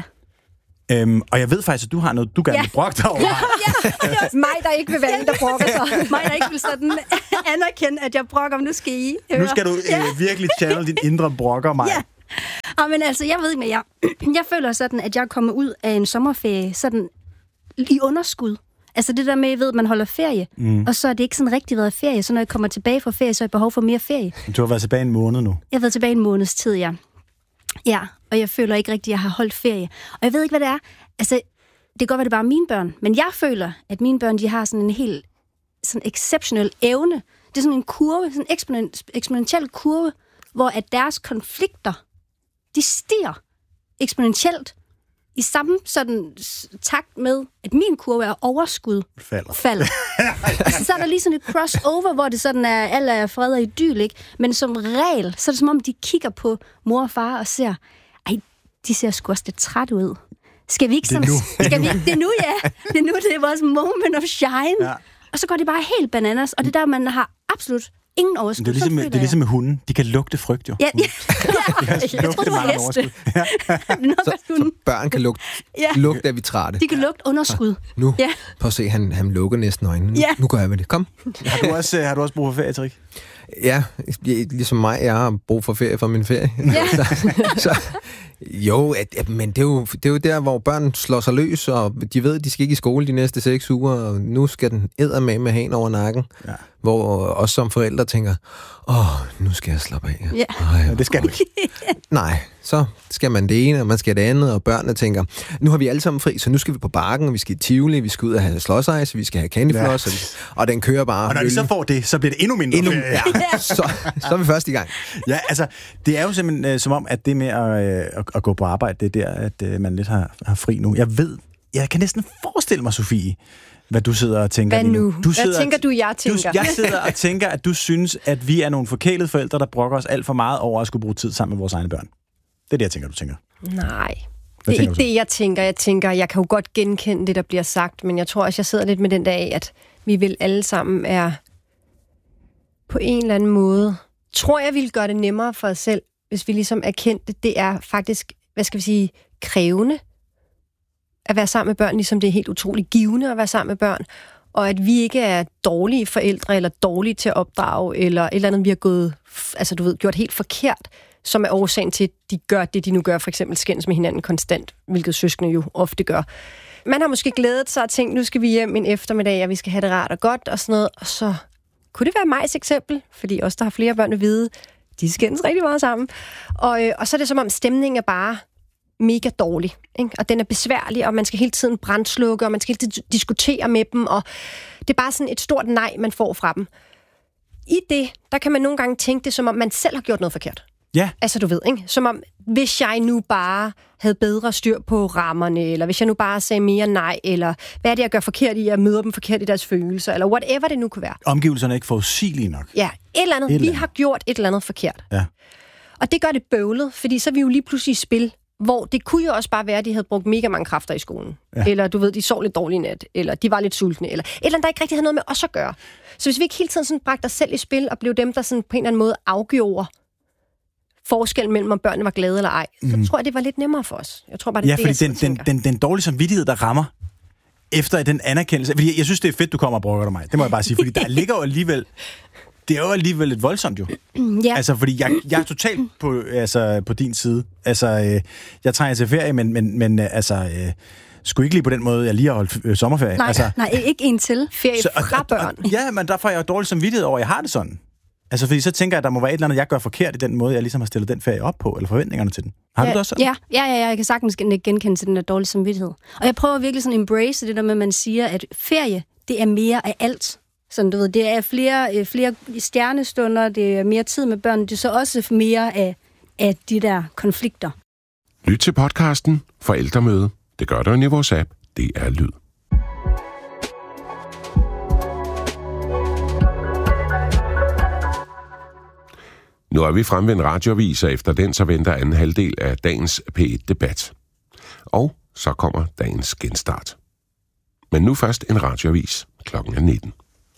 Øhm, og jeg ved faktisk, at du har noget, du gerne ja. vil brokke dig over. Ja, ja. Det er også mig, der ikke vil være en, der brokker sig. Mig, der ikke vil sådan anerkende, at jeg brokker, nu skal I høre. Nu skal du ja. øh, virkelig channel din indre brokker mig. Ja. Ah, men altså, jeg ved ikke, men jeg, jeg føler sådan, at jeg er kommet ud af en sommerferie sådan i underskud. Altså det der med, jeg ved, at man holder ferie, mm. og så er det ikke sådan rigtig været ferie, så når jeg kommer tilbage fra ferie, så har jeg behov for mere ferie. Du har været tilbage en måned nu. Jeg har været tilbage en måneds tid, ja. Ja, og jeg føler ikke rigtigt, at jeg har holdt ferie. Og jeg ved ikke, hvad det er. Altså, det kan godt være, det er bare mine børn, men jeg føler, at mine børn, de har sådan en helt sådan exceptionel evne. Det er sådan en kurve, sådan en eksponent, eksponentiel kurve, hvor at deres konflikter, de stiger eksponentielt i samme sådan takt med, at min kurve er overskud. Falder. Falder. Altså, så er der lige sådan et crossover, hvor det sådan er, alle er fred og idyl, ikke? Men som regel, så er det som om, de kigger på mor og far og ser, ej, de ser sgu også lidt træt ud. Skal vi ikke sådan... Det skal vi ikke? Det er nu, ja. Det er nu, det er vores moment of shine. Ja. Og så går det bare helt bananas, og det der, man har absolut ingen overskud. Det er ligesom, det er ligesom med hunden. De kan lugte frygt, jo. Ja, ja. ja. Jeg, jeg tror, det var heste. Ja. så, så børn kan lugte, ja. lugte, at vi trætte. De kan lugte underskud. Nu, ja. prøv at se, han, han lukker næsten øjnene. Nu, ja. nu gør jeg med det. Kom. Har du også, har du også brug for ferie, Trik? Ja, ligesom mig, jeg har brug for ferie for min ferie. Ja. så, så, jo, at, men det er jo, det er jo der, hvor børn slår sig løs, og de ved, at de skal ikke i skole de næste seks uger, og nu skal den eddermame have en over nakken. Ja. Hvor også som forældre tænker, åh, nu skal jeg slappe af. Ja. Ej, ja, det skal du ikke. Nej, så skal man det ene, og man skal det andet, og børnene tænker, nu har vi alle sammen fri, så nu skal vi på Bakken, og vi skal i Tivoli, vi skal ud og have slåsejs, vi skal have candyfloss, ja. og, og den kører bare. Og når de så får det, så bliver det endnu mindre. Endnu, ja, så, så er vi først i gang. Ja, altså, det er jo simpelthen øh, som om, at det med at, øh, at, at gå på arbejde, det er der, at øh, man lidt har, har fri nu. Jeg ved, jeg kan næsten forestille mig, Sofie, hvad du sidder og tænker. Hvad nu? Du hvad tænker du, jeg tænker? Du, jeg sidder og tænker, at du synes, at vi er nogle forkælede forældre, der brokker os alt for meget over at skulle bruge tid sammen med vores egne børn. Det er det, jeg tænker, du tænker. Nej, hvad det er ikke det, jeg tænker. Jeg tænker, jeg kan jo godt genkende det, der bliver sagt, men jeg tror også, jeg sidder lidt med den der af, at vi vil alle sammen er på en eller anden måde. Tror jeg, ville gøre det nemmere for os selv, hvis vi ligesom erkendte, det er faktisk, hvad skal vi sige, krævende at være sammen med børn, ligesom det er helt utroligt givende at være sammen med børn, og at vi ikke er dårlige forældre, eller dårlige til at opdrage, eller et eller andet, vi har gået, altså du ved, gjort helt forkert, som er årsagen til, at de gør det, de nu gør, for eksempel skændes med hinanden konstant, hvilket søskende jo ofte gør. Man har måske glædet sig og tænkt, nu skal vi hjem en eftermiddag, og vi skal have det rart og godt, og sådan noget, og så kunne det være Majs eksempel, fordi os, der har flere børn at vide, de skændes rigtig meget sammen, og, øh, og så er det som om stemningen er bare mega dårlig, ikke? Og den er besværlig, og man skal hele tiden brandslukke, og man skal hele tiden diskutere med dem, og det er bare sådan et stort nej, man får fra dem. I det, der kan man nogle gange tænke det, som om man selv har gjort noget forkert. Ja. Altså, du ved, ikke? Som om, hvis jeg nu bare havde bedre styr på rammerne, eller hvis jeg nu bare sagde mere nej, eller hvad er det, jeg gør forkert i, at møde dem forkert i deres følelser, eller whatever det nu kunne være. Omgivelserne er ikke forudsigelige nok. Ja, et eller andet. Et eller andet. Vi har gjort et eller andet forkert. Ja. Og det gør det bøvlet, fordi så er vi jo lige pludselig i spil, hvor det kunne jo også bare være, at de havde brugt mega mange kræfter i skolen. Ja. Eller du ved, de sov lidt dårligt nat, eller de var lidt sultne, eller et eller andet, der ikke rigtig havde noget med os at gøre. Så hvis vi ikke hele tiden sådan bragte os selv i spil, og blev dem, der sådan på en eller anden måde afgjorde forskellen mellem, om børnene var glade eller ej, så mm. tror jeg, det var lidt nemmere for os. Jeg tror bare, det ja, det, fordi den, den, den, den dårlige samvittighed, der rammer efter den anerkendelse. Fordi jeg, jeg synes, det er fedt, du kommer og brokker dig mig. Det må jeg bare sige, fordi der ligger jo alligevel... Det er jo alligevel lidt voldsomt, jo. Ja. Altså, fordi jeg, jeg er totalt på, altså, på din side. Altså, øh, jeg trænger til ferie, men, men, men altså... Øh, skulle ikke lige på den måde, jeg lige har holdt øh, sommerferie. Nej, altså, nej, ikke en til. Ferie så, og, fra børn. Og, ja, men der får jeg jo dårlig samvittighed over, at jeg har det sådan. Altså, fordi så tænker jeg, at der må være et eller andet, jeg gør forkert i den måde, jeg ligesom har stillet den ferie op på, eller forventningerne til den. Har ja, du det også sådan? Ja, ja, ja, jeg kan sagtens genkende til den der dårlige samvittighed. Og jeg prøver virkelig sådan at embrace det der med, at man siger, at ferie, det er mere af alt. Sådan, du ved, det er flere, flere stjernestunder, det er mere tid med børn, det er så også mere af, af de der konflikter. Lyt til podcasten Forældremøde. Det gør du i vores app. Det er lyd. Nu er vi fremme ved en radioavis, og efter den så venter anden halvdel af dagens P et-debat. Og så kommer dagens genstart. Men nu først en radioavis. Klokken er nitten.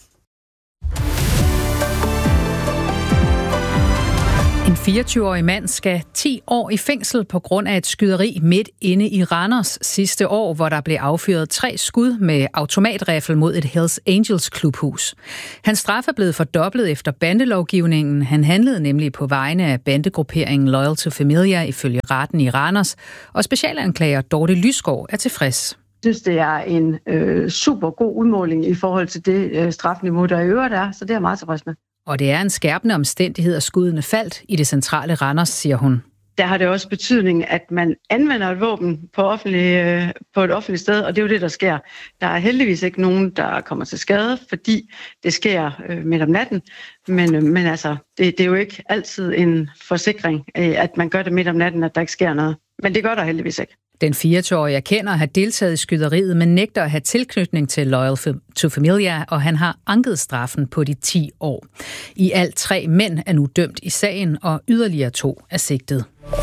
En fireogtyve-årig mand skal ti år i fængsel på grund af et skyderi midt inde i Randers sidste år, hvor der blev affyret tre skud med automatriffel mod et Hells Angels klubhus. Hans straf er blevet fordoblet efter bandelovgivningen. Han handlede nemlig på vegne af bandegrupperingen Loyal to Familia ifølge retten i Randers, og specialanklager Dorte Lysgaard er tilfreds. Jeg synes, det er en øh, super god udmåling i forhold til det øh, strafniveau, der i øvrigt er, så det er jeg meget tilfreds med. Og det er en skærpende omstændighed, at skuddene faldt i det centrale Randers, siger hun. Der har det også betydning, at man anvender et våben på, offentlig, øh, på et offentligt sted, og det er jo det, der sker. Der er heldigvis ikke nogen, der kommer til skade, fordi det sker øh, midt om natten. Men, øh, men altså, det, det er jo ikke altid en forsikring, øh, at man gør det midt om natten, at der ikke sker noget. Men det gør der heldigvis ikke. Den fireogtyve-årige erkender at have deltaget i skyderiet, men nægter at have tilknytning til Loyal to Familia, og han har anket straffen på de ti år. I alt tre mænd er nu dømt i sagen, og yderligere to er sigtet.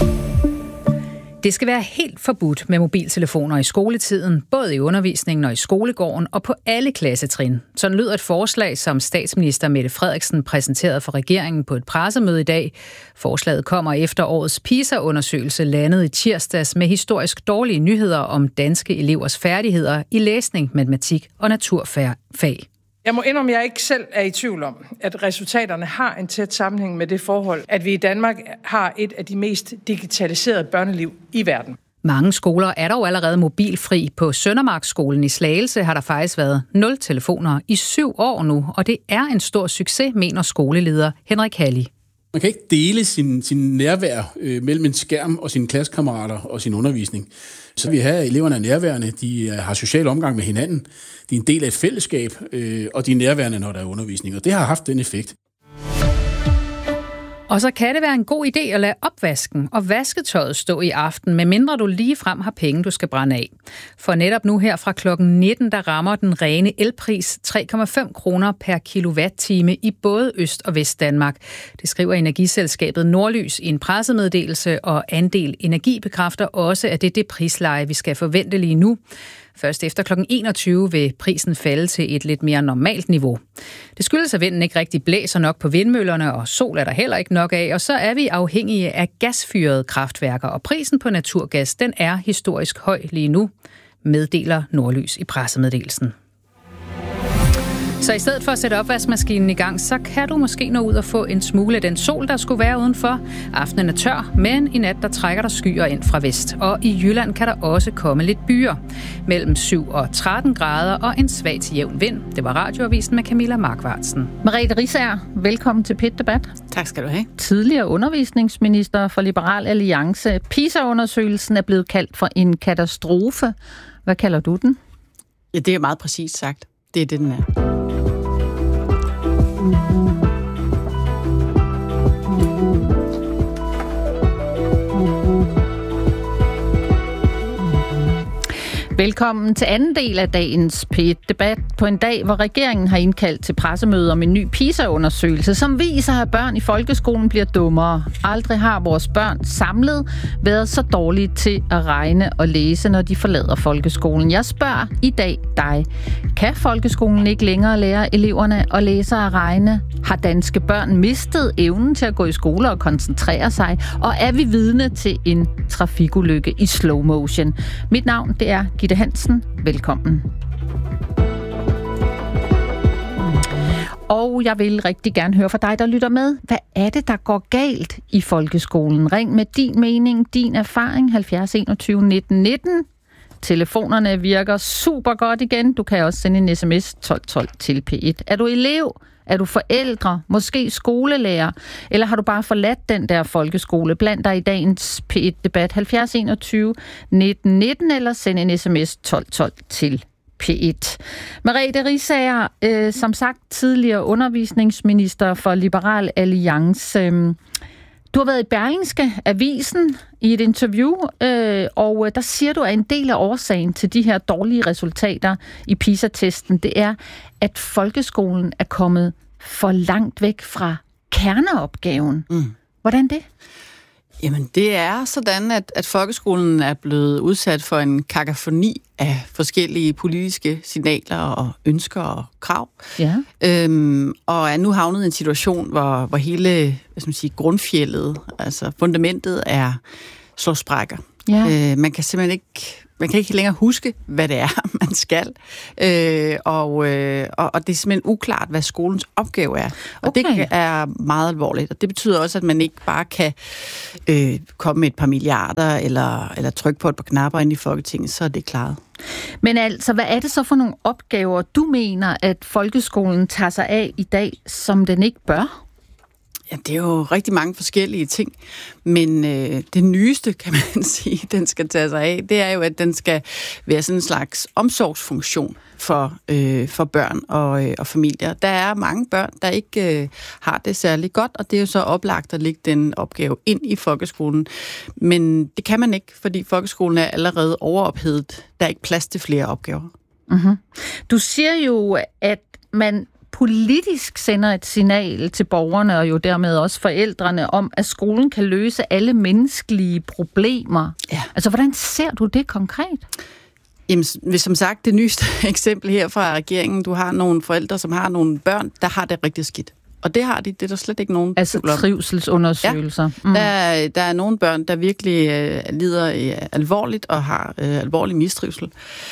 Det skal være helt forbudt med mobiltelefoner i skoletiden, både i undervisningen og i skolegården og på alle klassetrin. Sådan lyder et forslag, som statsminister Mette Frederiksen præsenterede for regeringen på et pressemøde i dag. Forslaget kommer efter årets PISA-undersøgelse landet i tirsdags med historisk dårlige nyheder om danske elevers færdigheder i læsning, matematik og naturfag. Jeg må indrømme, at jeg ikke selv er i tvivl om, at resultaterne har en tæt sammenhæng med det forhold, at vi i Danmark har et af de mest digitaliserede børneliv i verden. Mange skoler er dog allerede mobilfri. På Søndermarksskolen i Slagelse har der faktisk været nul telefoner i syv år nu, og det er en stor succes, mener skoleleder Henrik Halli. Man kan ikke dele sin, sin nærvær øh, mellem en skærm og sine klassekammerater og sin undervisning. Så vi har eleverne er nærværende, de har social omgang med hinanden, de er en del af et fællesskab, øh, og de er nærværende, når der er undervisning, og det har haft den effekt. Og så kan det være en god idé at lade opvasken og vasketøjet stå i aften, medmindre du ligefrem har penge, du skal brænde af. For netop nu her fra klokken nitten, der rammer den rene elpris tre komma fem kroner per kilowatt-time i både Øst- og Vestdanmark. Det skriver energiselskabet Nordlys i en pressemeddelelse, og Andel Energi bekræfter også, at det er det prisleje, vi skal forvente lige nu. Først efter klokken enogtyve vil prisen falde til et lidt mere normalt niveau. Det skyldes, at vinden ikke rigtig blæser nok på vindmøllerne, og sol er der heller ikke nok af, og så er vi afhængige af gasfyrede kraftværker, og prisen på naturgas, den er historisk høj lige nu, meddeler Nordlys i pressemeddelelsen. Så i stedet for at sætte opvaskemaskinen i gang, så kan du måske nå ud og få en smule af den sol, der skulle være udenfor. Aftenen er tør, men i nat der trækker der skyer ind fra vest. Og i Jylland kan der også komme lidt byer. Mellem syv og tretten grader og en svag til jævn vind. Det var Radioavisen med Camilla Markvartsen. Merete Riisager, velkommen til P et-debat. Tak skal du have. Tidligere undervisningsminister for Liberal Alliance. PISA-undersøgelsen er blevet kaldt for en katastrofe. Hvad kalder du den? Ja, det er meget præcist sagt. Det er det, den er. Velkommen til anden del af dagens P et-debat på en dag, hvor regeringen har indkaldt til pressemøde om en ny PISA-undersøgelse, som viser, at børn i folkeskolen bliver dummere. Aldrig har vores børn samlet været så dårlige til at regne og læse, når de forlader folkeskolen. Jeg spørger i dag dig. Kan folkeskolen ikke længere lære eleverne at læse og regne? Har danske børn mistet evnen til at gå i skole og koncentrere sig? Og er vi vidne til en trafikulykke i slow motion? Mit navn, det er Gitte Hansen. Velkommen. Og jeg vil rigtig gerne høre fra dig, der lytter med. Hvad er det, der går galt i folkeskolen? Ring med din mening, din erfaring, halvfjerds enogtyve nitten nitten. Telefonerne virker super godt igen. Du kan også sende en sms tolv tolv til P et. Er du elev? Er du forældre? Måske skolelærer? Eller har du bare forladt den der folkeskole? Bland dig i dagens P et-debat halvfjerds enogtyve nitten nitten, eller send en sms tolv tolv til P et. Merete Riisager, øh, som sagt tidligere undervisningsminister for Liberal Alliance. Øh, Du har været i Berlingske Avisen i et interview, øh, og der siger du, at en del af årsagen til de her dårlige resultater i PISA-testen, det er, at folkeskolen er kommet for langt væk fra kerneopgaven. Mm. Hvordan det? Jamen, det er sådan, at, at folkeskolen er blevet udsat for en kakafoni af forskellige politiske signaler og ønsker og krav. Ja. Øhm, og er nu havnet i en situation, hvor, hvor hele hvad skal man sige, grundfjeldet, altså fundamentet, er slået sprækker. Ja. Øh, man kan simpelthen ikke... Man kan ikke længere huske, hvad det er, man skal. Øh, og, øh, og, og det er simpelthen uklart, hvad skolens opgave er. Og okay. det er meget alvorligt. Og det betyder også, at man ikke bare kan øh, komme med et par milliarder, eller, eller trykke på et par knapper ind i Folketinget, så er det klaret. Men altså, hvad er det så for nogle opgaver, du mener, at folkeskolen tager sig af i dag, som den ikke bør? Ja, det er jo rigtig mange forskellige ting, men øh, det nyeste, kan man sige, den skal tage sig af, det er jo, at den skal være sådan en slags omsorgsfunktion for, øh, for børn og, øh, og familier. Der er mange børn, der ikke øh, har det særlig godt, og det er jo så oplagt at lægge den opgave ind i folkeskolen. Men det kan man ikke, fordi folkeskolen er allerede overophedet. Der er ikke plads til flere opgaver. Mm-hmm. Du siger jo, at man politisk sender et signal til borgerne, og jo dermed også forældrene, om, at skolen kan løse alle menneskelige problemer. Ja. Altså, hvordan ser du det konkret? Jamen, som sagt, det nyeste eksempel her fra regeringen, du har nogle forældre, som har nogle børn, der har det rigtig skidt. Og det har de, det er der slet ikke nogen Altså trivselsundersøgelser. Ja. Mm. Der, der er nogle børn, der virkelig øh, lider øh, alvorligt og har øh, alvorlig mistrivsel.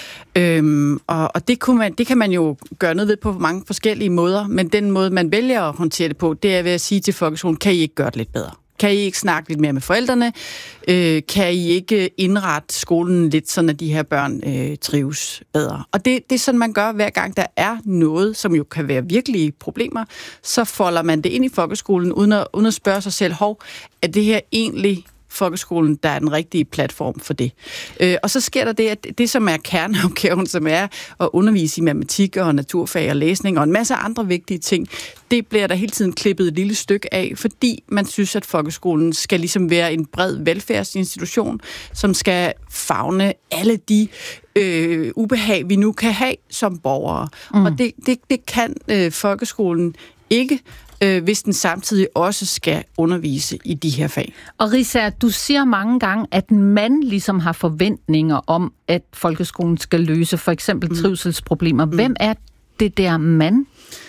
Øhm, og og det, kunne man, det kan man jo gøre noget ved på mange forskellige måder, men den måde, man vælger at håndtere det på, det er ved at sige til folkeskolen, kan I ikke gøre det lidt bedre? Kan I ikke snakke lidt mere med forældrene? Øh, kan I ikke indrette skolen lidt, sådan at de her børn øh, trives bedre? Og det, det er sådan, man gør hver gang, der er noget, som jo kan være virkelige problemer, så folder man det ind i folkeskolen, uden at, uden at spørge sig selv, hov, er det her egentlig folkeskolen, der er den rigtige platform for det. Øh, og så sker der det, at det, som er kerneopgaven, som er at undervise i matematik og naturfag og læsning og en masse andre vigtige ting, det bliver der hele tiden klippet et lille stykke af, fordi man synes, at folkeskolen skal ligesom være en bred velfærdsinstitution, som skal favne alle de øh, ubehag, vi nu kan have som borgere. Mm. Og det, det, det kan øh, folkeskolen ikke, hvis den samtidig også skal undervise i de her fag. Og Risa, du siger mange gange, at man ligesom har forventninger om, at folkeskolen skal løse for eksempel mm. trivselsproblemer. Hvem er det der man?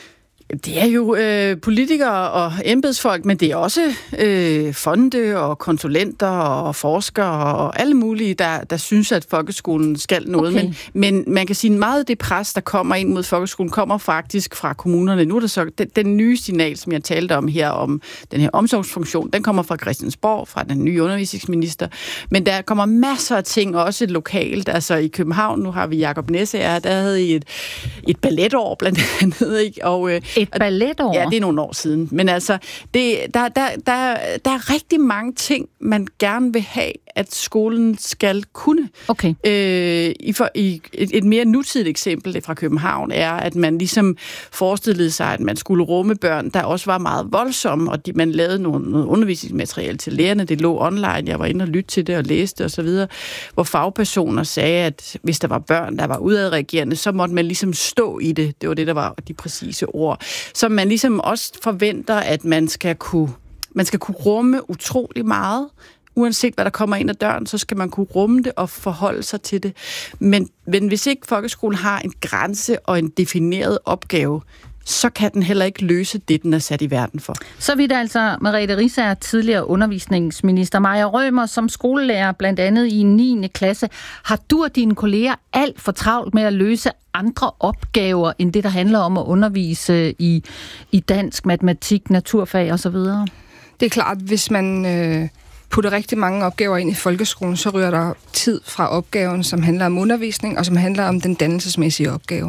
Det er jo øh, politikere og embedsfolk, men det er også øh, fonde og konsulenter og forskere og alle mulige, der, der synes, at folkeskolen skal noget. Okay. Men, men man kan sige, at meget af det pres, der kommer ind mod folkeskolen, kommer faktisk fra kommunerne. Nu er det så den, den nye signal, som jeg talte om her, om den her omsorgsfunktion, den kommer fra Christiansborg, fra den nye undervisningsminister. Men der kommer masser af ting, også lokalt. Altså i København, nu har vi Jacob Næssager, der havde I et, et balletår blandt andet, ikke? Og øh, Et balletår? Ja, det er nogle år siden. Men altså, det, der, der, der, der er rigtig mange ting, man gerne vil have, at skolen skal kunne. Okay. Øh, i for, i et, et mere nutidigt eksempel fra København er, at man ligesom forestillede sig, at man skulle rumme børn, der også var meget voldsomme, og de, man lavede nogle, noget undervisningsmateriale til lærerne. Det lå online. Jeg var inde og lytte til det og læste og så videre, hvor fagpersoner sagde, at hvis der var børn, der var udadreagerende, så måtte man ligesom stå i det. Det var det, der var de præcise ord. Så man ligesom også forventer, at man skal kunne, man skal kunne rumme utrolig meget. Uanset hvad der kommer ind ad døren, så skal man kunne rumme det og forholde sig til det. Men, men hvis ikke folkeskolen har en grænse og en defineret opgave, så kan den heller ikke løse det, den er sat i verden for. Så vidt altså Merete Riisager, tidligere undervisningsminister. Maja Rømer, som skolelærer blandt andet i niende klasse. Har du og dine kolleger alt for travlt med at løse andre opgaver, end det, der handler om at undervise i, i dansk, matematik, naturfag osv.? Det er klart, hvis man øh, putter rigtig mange opgaver ind i folkeskolen, så ryger der tid fra opgaven, som handler om undervisning, og som handler om den dannelsesmæssige opgave.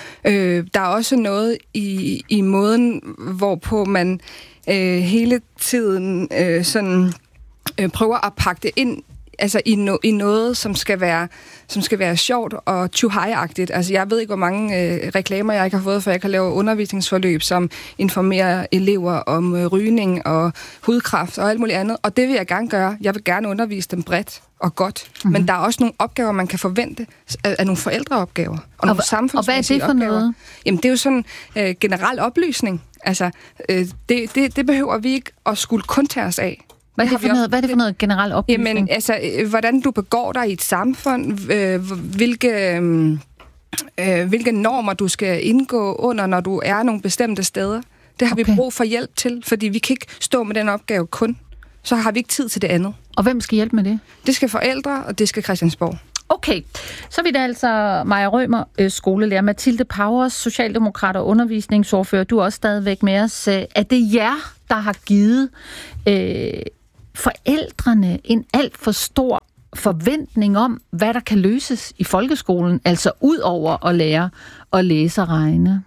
Øh, der er også noget i, i måden, hvorpå man øh, hele tiden øh, sådan, øh, prøver at pakke det ind altså i, no, i noget, som skal være, som skal være sjovt og too-high-agtigt. Altså, jeg ved ikke, hvor mange øh, reklamer jeg ikke har fået, for jeg kan lave undervisningsforløb, som informerer elever om øh, rygning og hudkræft og alt muligt andet. Og det vil jeg gerne gøre. Jeg vil gerne undervise dem bredt og godt. Mm-hmm. Men der er også nogle opgaver, man kan forvente af, af nogle forældreopgaver. Og, og nogle samfundsmæssige opgaver. Og hvad er det for noget? Jamen, det er jo sådan øh, generel oplysning. Altså, øh, det, det, det behøver vi ikke at skulle kun tage os af. Hvad er, det for noget, hvad er det for noget generelt oplysning? Jamen, altså, øh, hvordan du begår dig i et samfund, øh, hvilke, øh, hvilke normer du skal indgå under, når du er nogle bestemte steder. Det har okay. vi brug for hjælp til, fordi vi kan ikke stå med den opgave kun. Så har vi ikke tid til det andet. Og hvem skal hjælpe med det? Det skal forældre, og det skal Christiansborg. Okay, så er det altså Maja Rømer, skolelærer, Mathilde Powers, socialdemokrat og undervisningsordfører. Du er også stadigvæk med os. Er det jer, der har givet øh, forældrene en alt for stor forventning om, hvad der kan løses i folkeskolen, altså ud over at lære at læse og regne?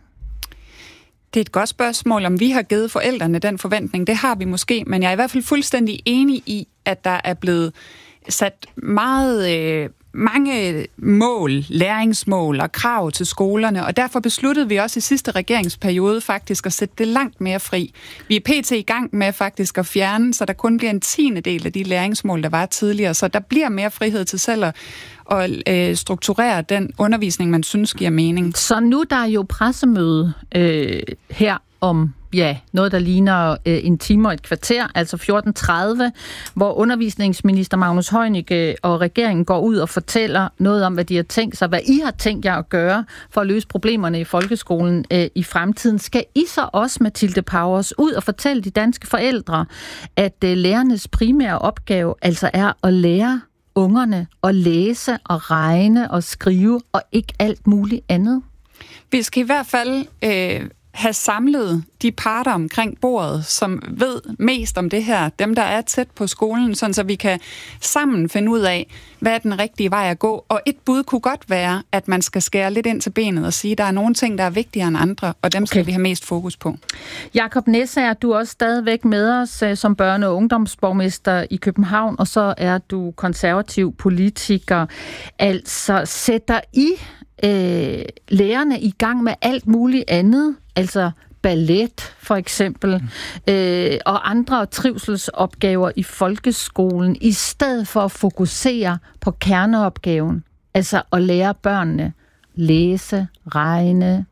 Det er et godt spørgsmål, om vi har givet forældrene den forventning. Det har vi måske, men jeg er i hvert fald fuldstændig enig i, at der er blevet sat meget øh, mange mål, læringsmål og krav til skolerne, og derfor besluttede vi også i sidste regeringsperiode faktisk at sætte det langt mere fri. Vi er pt. I gang med faktisk at fjerne, så der kun bliver en tiende del af de læringsmål, der var tidligere, så der bliver mere frihed til selv at og øh, strukturere den undervisning, man synes giver mening. Så nu der er jo pressemøde øh, her om ja, noget, der ligner øh, en time og et kvarter, altså fjorten tredive, hvor undervisningsminister Magnus Heunicke og regeringen går ud og fortæller noget om, hvad de har tænkt sig, hvad I har tænkt jer at gøre for at løse problemerne i folkeskolen øh, i fremtiden. Skal I så også, Mathilde Powers, ud og fortælle de danske forældre, at øh, lærernes primære opgave altså er at lære ungerne at læse og regne og skrive og ikke alt muligt andet? Vi skal i hvert fald øh, have samlet de parter omkring bordet, som ved mest om det her, dem der er tæt på skolen, sådan så vi kan sammen finde ud af, hvad er den rigtige vej at gå. Og et bud kunne godt være, at man skal skære lidt ind til benet og sige, at der er nogle ting, der er vigtigere end andre, og dem okay. skal vi have mest fokus på. Jakob Næssager, du er også stadigvæk med os som børne- og ungdomsborgmester i København, og så er du konservativ politiker. Altså, sætter I øh, lærerne i gang med alt muligt andet, altså ballet for eksempel, mm. øh, og andre trivselsopgaver i folkeskolen, i stedet for at fokusere på kerneopgaven, altså at lære børnene læse, regne?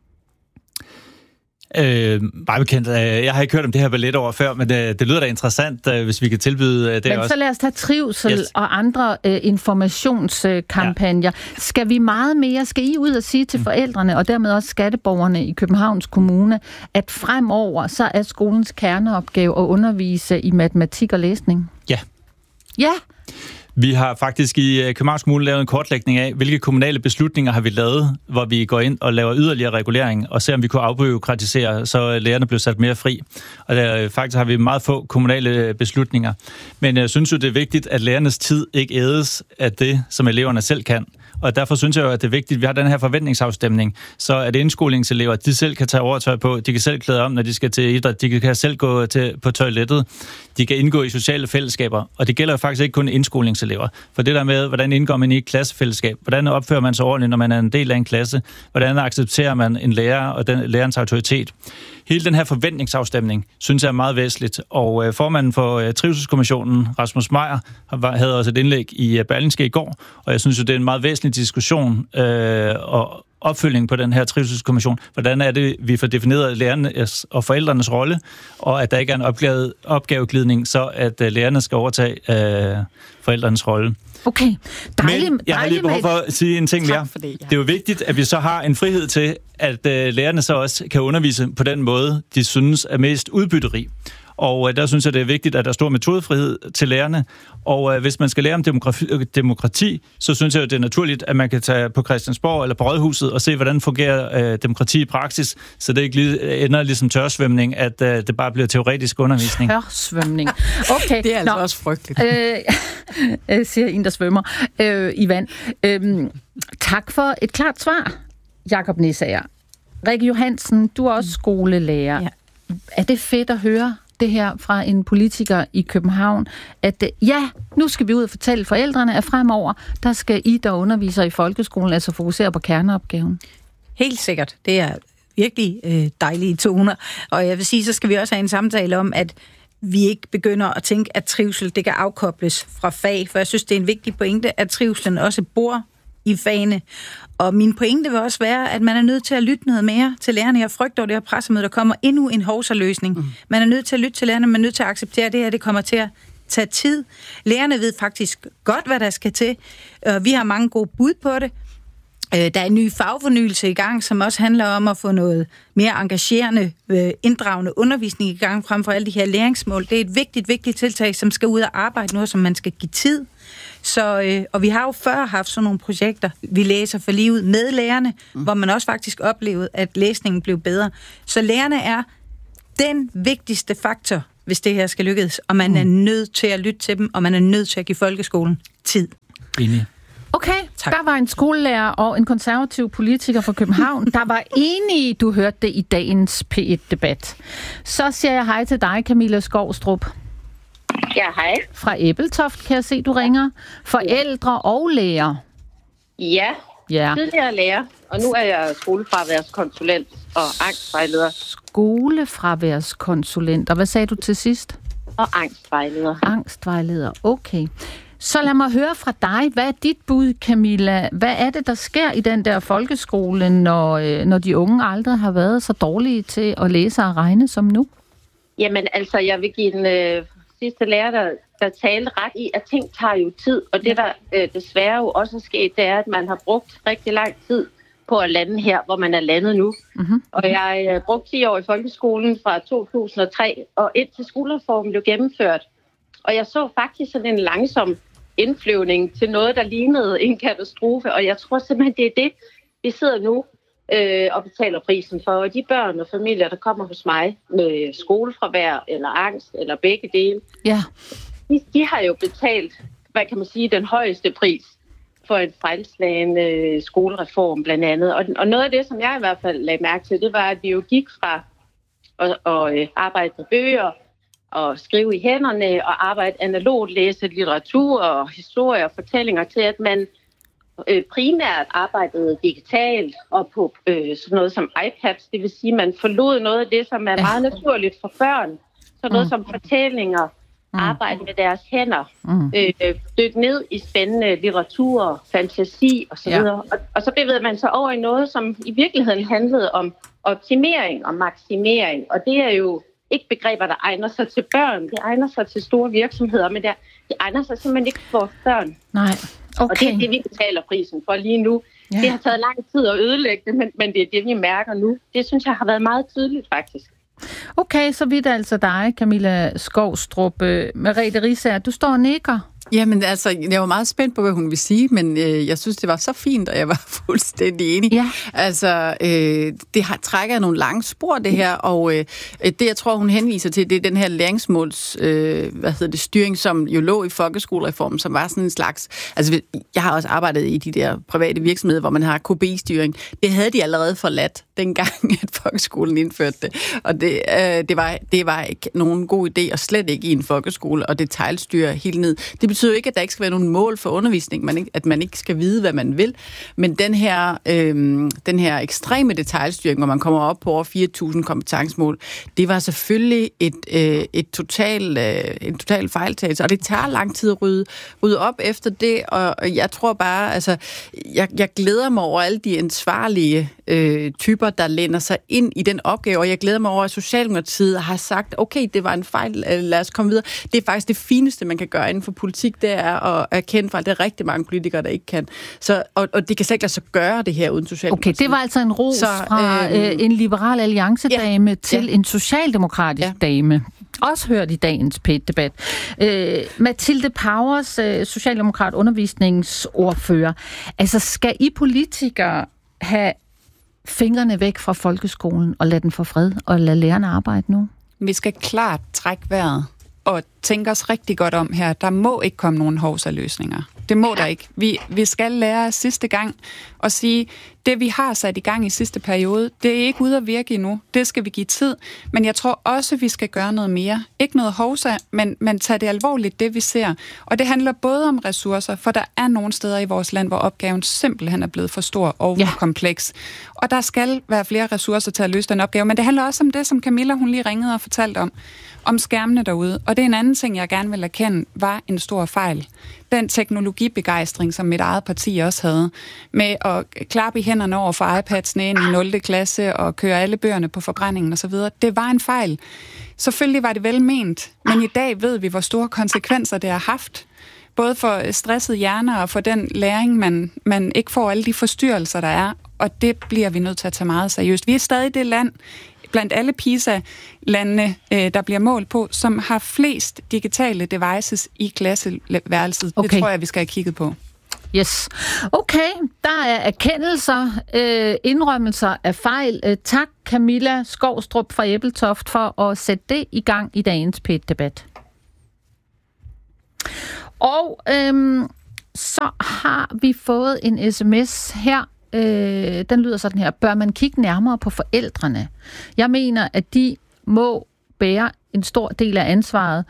Øh, meget bekendt. Jeg har ikke hørt om det her ballet over før, men det, det lyder da interessant, hvis vi kan tilbyde det men også. Så lad os tage trivsel yes. og andre øh, informationskampagner. Ja. Skal vi meget mere, skal I ud og sige til forældrene, og dermed også skatteborgerne i Københavns Kommune, at fremover så er skolens kerneopgave at undervise i matematik og læsning? Ja. Ja. Vi har faktisk i Københavns Kommune lavet en kortlægning af, hvilke kommunale beslutninger har vi lavet, hvor vi går ind og laver yderligere regulering, og ser om vi kunne afbureaukratisere, så lærerne blev sat mere fri. Og der, faktisk har vi meget få kommunale beslutninger. Men jeg synes jo, det er vigtigt, at lærernes tid ikke ædes af det, som eleverne selv kan. Og derfor synes jeg jo, at det er vigtigt, at vi har den her forventningsafstemning, så at indskolingselever, de selv kan tage overtøj på, de kan selv klæde om, når de skal til idræt, de kan selv gå til, på toilettet, de kan indgå i sociale fællesskaber, og det gælder jo faktisk ikke kun indskolingselever. For det der med, hvordan indgår man i et klassefællesskab, hvordan opfører man sig ordentligt, når man er en del af en klasse, hvordan accepterer man en lærer og den lærerens autoritet. Hele den her forventningsafstemning, synes jeg er meget væsentligt, og formanden for Trivselskommissionen, Rasmus Meyer, havde også et indlæg i Berlingske i går, og jeg synes jo, det er en meget væsentlig diskussion øh, og opfølgning på den her trivselskommission. Hvordan er det, vi får defineret lærernes og forældrenes rolle, og at der ikke er en opgave, opgaveglidning, så at øh, lærerne skal overtage øh, forældrenes rolle. Okay, dejligt. Men jeg har lige behov for at sige en ting mere. Det, ja. det er jo vigtigt, at vi så har en frihed til, at øh, lærerne så også kan undervise på den måde, de synes er mest udbytterig. Og øh, der synes jeg, det er vigtigt, at der er stor metodefrihed til lærerne. Og øh, hvis man skal lære om demokrati, demokrati, så synes jeg, det er naturligt, at man kan tage på Christiansborg eller på Rådhuset og se, hvordan fungerer øh, demokrati i praksis, så det ikke lige, ender ligesom tørsvømning, at øh, det bare bliver teoretisk undervisning. Tørsvømning. Okay. Det er altså Nå. også frygteligt. Øh, siger en, der svømmer øh, i vand. Øh, tak for et klart svar, Jakob Næssager. Rikke Johansen, du er også skolelærer. Ja. Er det fedt at høre, det her fra en politiker i København, at ja, nu skal vi ud og fortælle forældrene, at fremover, der skal I, der underviser i folkeskolen, altså fokusere på kerneopgaven? Helt sikkert. Det er virkelig øh, dejlige toner. Og jeg vil sige, så skal vi også have en samtale om, at vi ikke begynder at tænke, at trivsel det kan afkobles fra fag, for jeg synes, det er en vigtig pointe, at trivselen også bor i fagene. Og min pointe vil også være, at man er nødt til at lytte noget mere til lærerne. Jeg frygter over det her pressemøde, der kommer endnu en hovsaløsning. Mm. Man er nødt til at lytte til lærerne, man er nødt til at acceptere det her, det kommer til at tage tid. Lærerne ved faktisk godt, hvad der skal til. Vi har mange gode bud på det. Der er en ny fagfornyelse i gang, som også handler om at få noget mere engagerende, inddragende undervisning i gang frem for alle de her læringsmål. Det er et vigtigt, vigtigt tiltag, som skal ud og arbejde nu, som man skal give tid. Så, øh, og vi har jo før haft sådan nogle projekter, vi læser for livet med lærerne, mm. hvor man også faktisk oplevede, at læsningen blev bedre. Så lærerne er den vigtigste faktor, hvis det her skal lykkes, og man mm. er nødt til at lytte til dem, og man er nødt til at give folkeskolen tid. Enig. Okay, tak. Der var en skolelærer og en konservativ politiker fra København, der var enige, du hørte det i dagens P et-debat. Så siger jeg hej til dig, Camilla Skovstrup. Ja, hej. Fra Ebeltoft, kan jeg se, du ringer. Forældre og lærer. Ja, ja. Tidligere lærer, og nu er jeg skolefraværskonsulent og angstvejleder. Skolefraværskonsulent, og hvad sagde du til sidst? Og angstvejleder. Angstvejleder, okay. Så lad mig høre fra dig. Hvad er dit bud, Camilla? Hvad er det, der sker i den der folkeskole, når, når de unge aldrig har været så dårlige til at læse og regne som nu? Jamen, altså, jeg vil give den øh, sidste lærer, der, der talte ret i, at ting tager jo tid. Og det, der øh, desværre jo også er sket, det er, at man har brugt rigtig lang tid på at lande her, hvor man er landet nu. Mm-hmm. Og jeg øh, brugte ti år i folkeskolen fra to tusind og tre, og indtil skolereformen blev gennemført. Og jeg så faktisk sådan en langsom indflyvning til noget, der lignede en katastrofe. Og jeg tror simpelthen, det er det, vi sidder nu øh, og betaler prisen for. Og de børn og familier, der kommer hos mig med skolefravær eller angst eller begge dele, ja. de, de har jo betalt, hvad kan man sige, den højeste pris for en fejlslagen øh, skolereform blandt andet. Og, og noget af det, som jeg i hvert fald lagde mærke til, det var, at vi jo gik fra at, at øh, arbejde med bøger og skrive i hænderne og arbejde analogt, læse litteratur og historie og fortællinger til, at man øh, primært arbejdede digitalt og på øh, sådan noget som iPads. Det vil sige, at man forlod noget af det, som er meget naturligt for børn. Sådan noget mm. som fortællinger, mm. arbejde med deres hænder, mm. øh, dykke ned i spændende litteratur, fantasi osv. Ja. Og, og så bevægede man sig over i noget, som i virkeligheden handlede om optimering og maksimering. Og det er jo ikke begreber, der egner sig til børn. Det egner sig til store virksomheder, men det egner sig simpelthen ikke for børn. Nej, okay. Og det er det, vi betaler prisen for lige nu. Ja. Det har taget lang tid at ødelægge det, men, men det er det, vi mærker nu. Det synes jeg har været meget tydeligt, faktisk. Okay, så vidt altså dig, Camilla Skovstrup. Merete Riisager, du står og nikker. Jamen altså, jeg var meget spændt på, hvad hun ville sige, men øh, jeg synes, det var så fint, og jeg var fuldstændig enig. Ja. Altså, øh, det har trækker nogle lange spor, det her, og øh, det, jeg tror, hun henviser til, det er den her læringsmåls, øh, hvad hedder det, styring, som jo lå i folkeskolereformen, som var sådan en slags, altså, jeg har også arbejdet i de der private virksomheder, hvor man har K B-styring. Det havde de allerede forladt, dengang, at folkeskolen indførte det, og det, øh, det, var, det var ikke nogen god idé, og slet ikke i en folkeskole, og detailstyre helt ned. Det betyder ikke, at der ikke skal være nogen mål for undervisning, man ikke, at man ikke skal vide, hvad man vil. Men den her, øhm, den her ekstreme detailstyring, hvor man kommer op på over fire tusind kompetencemål, det var selvfølgelig et, øh, et total, øh, en total fejltagelse, og det tager lang tid at rydde, rydde op efter det, og jeg tror bare, altså, jeg, jeg glæder mig over alle de ansvarlige øh, typer, der læner sig ind i den opgave, og jeg glæder mig over, at Socialdemokratiet har sagt, okay, det var en fejl, lad os komme videre. Det er faktisk det fineste, man kan gøre inden for politik, det er at erkende fra, at det er rigtig mange politikere, der ikke kan. Så, og, og det kan slet ikke lade sig gøre det her uden Socialdemokratiet. Okay, det var altså en ros så, fra øh, en liberal alliancedame ja, til ja. en socialdemokratisk ja. dame. Også hørt i dagens P et-debat. Øh, Mathilde Powers, øh, socialdemokrat undervisningsordfører. Altså, skal I politikere have fingrene væk fra folkeskolen og lade den få fred og lade lærerne arbejde nu? Vi skal klart trække vejret og tænke os rigtig godt om her. Der må ikke komme nogen hovsaløsninger. Det må der ikke. Vi, vi skal lære sidste gang at sige, det vi har sat i gang i sidste periode, det er ikke ude at virke endnu. Det skal vi give tid. Men jeg tror også, vi skal gøre noget mere. Ikke noget hovsa, men, men tage det alvorligt, det vi ser. Og det handler både om ressourcer, for der er nogle steder i vores land, hvor opgaven simpelthen er blevet for stor og for ja. kompleks. Og der skal være flere ressourcer til at løse den opgave. Men det handler også om det, som Camilla hun lige ringede og fortalte om. Om skærmene derude. Og det er en anden ting, jeg gerne vil erkende, var en stor fejl. Den teknologibegejstring, som mit eget parti også havde, med at klappe i hænderne over for iPads'ene ind i nul klasse og køre alle bøgerne på forbrændingen osv., det var en fejl. Selvfølgelig var det velment, men i dag ved vi, hvor store konsekvenser det har haft. Både for stressede hjerner og for den læring, man, man ikke får, alle de forstyrrelser, der er. Og det bliver vi nødt til at tage meget seriøst. Vi er stadig det land, blandt alle PISA-landene, der bliver målt på, som har flest digitale devices i klasseværelset. Okay. Det tror jeg, vi skal have kigget på. Yes. Okay, der er erkendelser, øh, indrømmelser af fejl. Øh, tak, Camilla Skovstrup fra Ebeltoft, for at sætte det i gang i dagens P et-debat. Og øhm, så har vi fået en sms her. Øh, den lyder sådan her. Bør man kigge nærmere på forældrene? Jeg mener, at de må bære en stor del af ansvaret.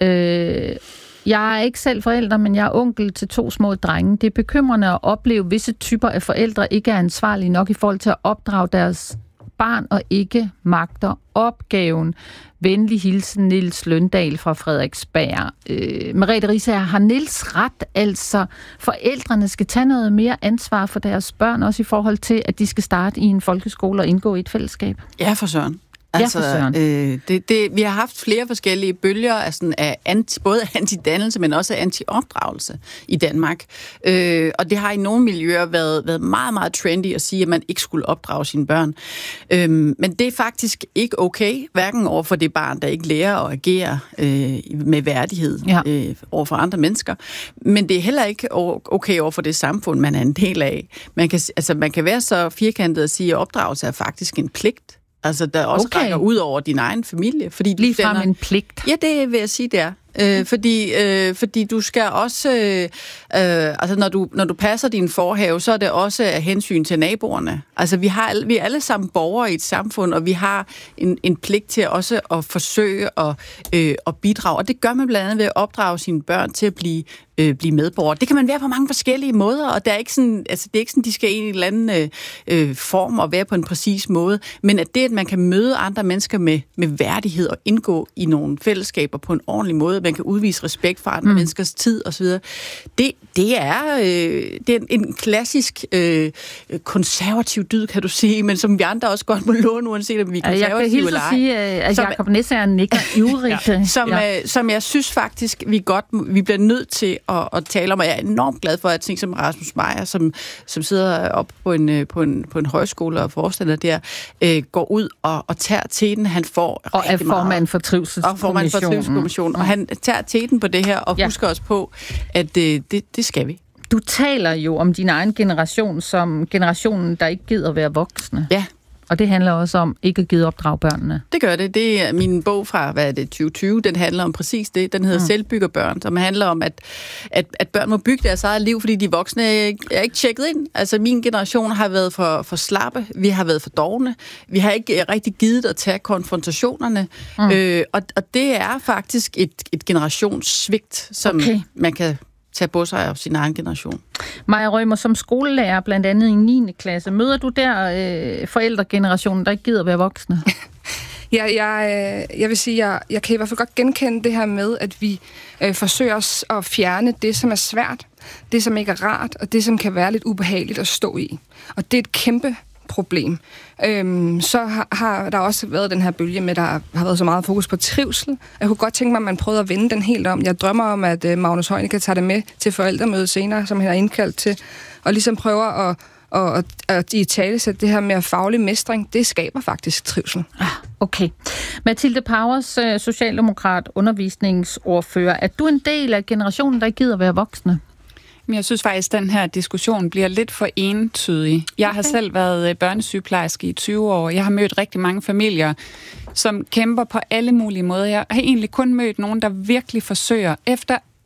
Øh, jeg er ikke selv forælder, men jeg er onkel til to små drenge. Det er bekymrende at opleve, at visse typer af forældre ikke er ansvarlige nok i forhold til at opdrage deres barn og ikke magter opgaven. Venlig hilsen, Niels Løndal fra Frederiksberg. Øh, Merete Riisager, har Niels ret? Altså, forældrene skal tage noget mere ansvar for deres børn, også i forhold til, at de skal starte i en folkeskole og indgå i et fællesskab? Ja, for søren. Altså, ja, øh, det, det, vi har haft flere forskellige bølger af, sådan, af anti, både antidannelse, men også af antiopdragelse i Danmark. Øh, og det har i nogle miljøer været, været meget, meget trendy at sige, at man ikke skulle opdrage sine børn. Øh, men det er faktisk ikke okay, hverken over for det barn, der ikke lærer at agere øh, med værdighed ja. øh, over for andre mennesker. Men det er heller ikke okay over for det samfund, man er en del af. Man kan, altså, man kan være så firkantet at sige, at opdragelse er faktisk en pligt. Altså, der også okay. rækker ud over din egen familie. Fordi lige frem en pligt. Ja, det vil jeg sige, det er. Øh, fordi, øh, fordi du skal også, øh, øh, altså når du, når du passer din forhave, så er det også af hensyn til naboerne. Altså vi, har, vi er alle sammen borgere i et samfund, og vi har en, en pligt til også at forsøge at, øh, at bidrage. Og det gør man blandt andet ved at opdrage sine børn til at blive, øh, blive medborgere. Det kan man være på mange forskellige måder, og der er ikke sådan, altså, det er ikke sådan, de skal i en eller anden øh, form og være på en præcis måde. Men at det, at man kan møde andre mennesker med, med værdighed og indgå i nogle fællesskaber på en ordentlig måde, man kan udvise respekt for andre mm. menneskers tid osv. Det, det, er, øh, det er en klassisk øh, konservativ dyd, kan du sige, men som vi andre også godt må låne, uanset om vi er konservative eller ej. Jeg kan hilse at sige, at Jacob Nesser nikker ivrigt. Ja. Som, ja. øh, som jeg synes faktisk, vi godt vi bliver nødt til at, at tale om, og jeg er enormt glad for, at ting som Rasmus Meyer, som, som sidder op på en, på en, på en højskole og forstander der, øh, går ud og, og tager teten. Han får og er formand for Trivselskommissionen. Og formand for Trivselskommissionen. Mm. Og han tager teten på det her, og ja. husker os på, at øh, det, det skal vi. Du taler jo om din egen generation som generationen, der ikke gider at være voksne. Ja. Og det handler også om ikke at give opdrage børnene. Det gør det. Det er min bog fra, hvad er det, tyve tyve, den handler om præcis det. Den hedder mm. Selvbyggerbørn, som handler om, at, at, at børn må bygge deres eget liv, fordi de voksne er ikke tjekket ind. Altså min generation har været for, for slappe, vi har været for dovne, vi har ikke rigtig givet at tage konfrontationerne, mm. øh, og, og det er faktisk et, et generationssvigt, som okay. man kan tage på sig af sin egen generation. Maja Rømer, som skolelærer, blandt andet i niende klasse, møder du der øh, forældregenerationen, der ikke gider være voksne? Ja, jeg, jeg vil sige, jeg, jeg kan i hvert fald godt genkende det her med, at vi øh, forsøger at fjerne det, som er svært, det, som ikke er rart, og det, som kan være lidt ubehageligt at stå i. Og det er et kæmpe problem. Øhm, så har, har der også været den her bølge med, der har været så meget fokus på trivsel. Jeg kunne godt tænke mig, at man prøvede at vende den helt om. Jeg drømmer om, at uh, Magnus Heunicke tager det med til forældremødet senere, som han har indkaldt til, og ligesom prøver at, at, at i talesætte det her med faglig mestring. Det skaber faktisk trivsel. Okay. Mathilde Powers, socialdemokrat, undervisningsordfører. Er du en del af generationen, der ikke gider være voksne? Men jeg synes faktisk, at den her diskussion bliver lidt for entydig. Jeg har selv været børnesygeplejerske i tyve år. Jeg har mødt rigtig mange familier, som kæmper på alle mulige måder. Jeg har egentlig kun mødt nogen, der virkelig forsøger efter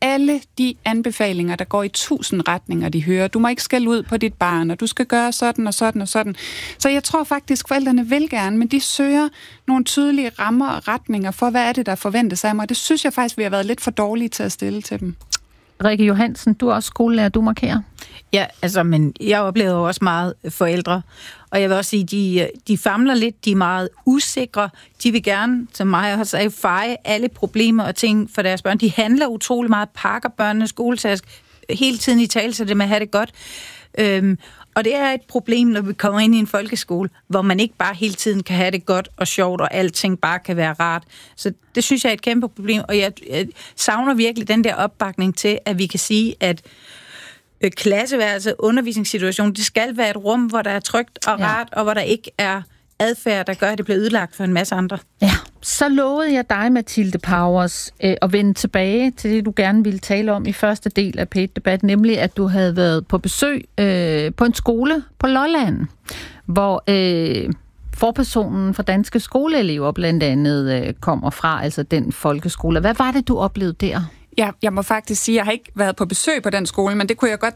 alle de anbefalinger, der går i tusind retninger, de hører. Du må ikke skælde ud på dit barn, og du skal gøre sådan og sådan og sådan. Så jeg tror faktisk, forældrene vil gerne, men de søger nogle tydelige rammer og retninger for, hvad er det, der forventes af mig. Det synes jeg faktisk, vi har været lidt for dårlige til at stille til dem. Rikke Johansen, du er også skolelærer, du markerer. Ja, altså, men jeg oplever jo også meget forældre, og jeg vil også sige, de, de famler lidt, de er meget usikre, de vil gerne, som mig har sagt, feje alle problemer og ting for deres børn. De handler utrolig meget, pakker børnene skoletask, hele tiden i tale, så det med at have det godt. Øhm, og det er et problem, når vi kommer ind i en folkeskole, hvor man ikke bare hele tiden kan have det godt og sjovt, og alting bare kan være rart. Så det synes jeg er et kæmpe problem, og jeg, jeg savner virkelig den der opbakning til, at vi kan sige, at klasseværelse, undervisningssituation, det skal være et rum, hvor der er trygt og rart, ja. Og hvor der ikke er adfærd, der gør, at det bliver ødelagt for en masse andre. Ja, så lovede jeg dig, Mathilde Powers, øh, at vende tilbage til det, du gerne ville tale om i første del af P et-debat, nemlig at du havde været på besøg øh, på en skole på Lolland, hvor øh, forpersonen for danske skoleelever blandt andet øh, kommer fra, altså den folkeskole. Hvad var det, du oplevede der? Ja, jeg må faktisk sige, at jeg har ikke været på besøg på den skole, men det kunne jeg godt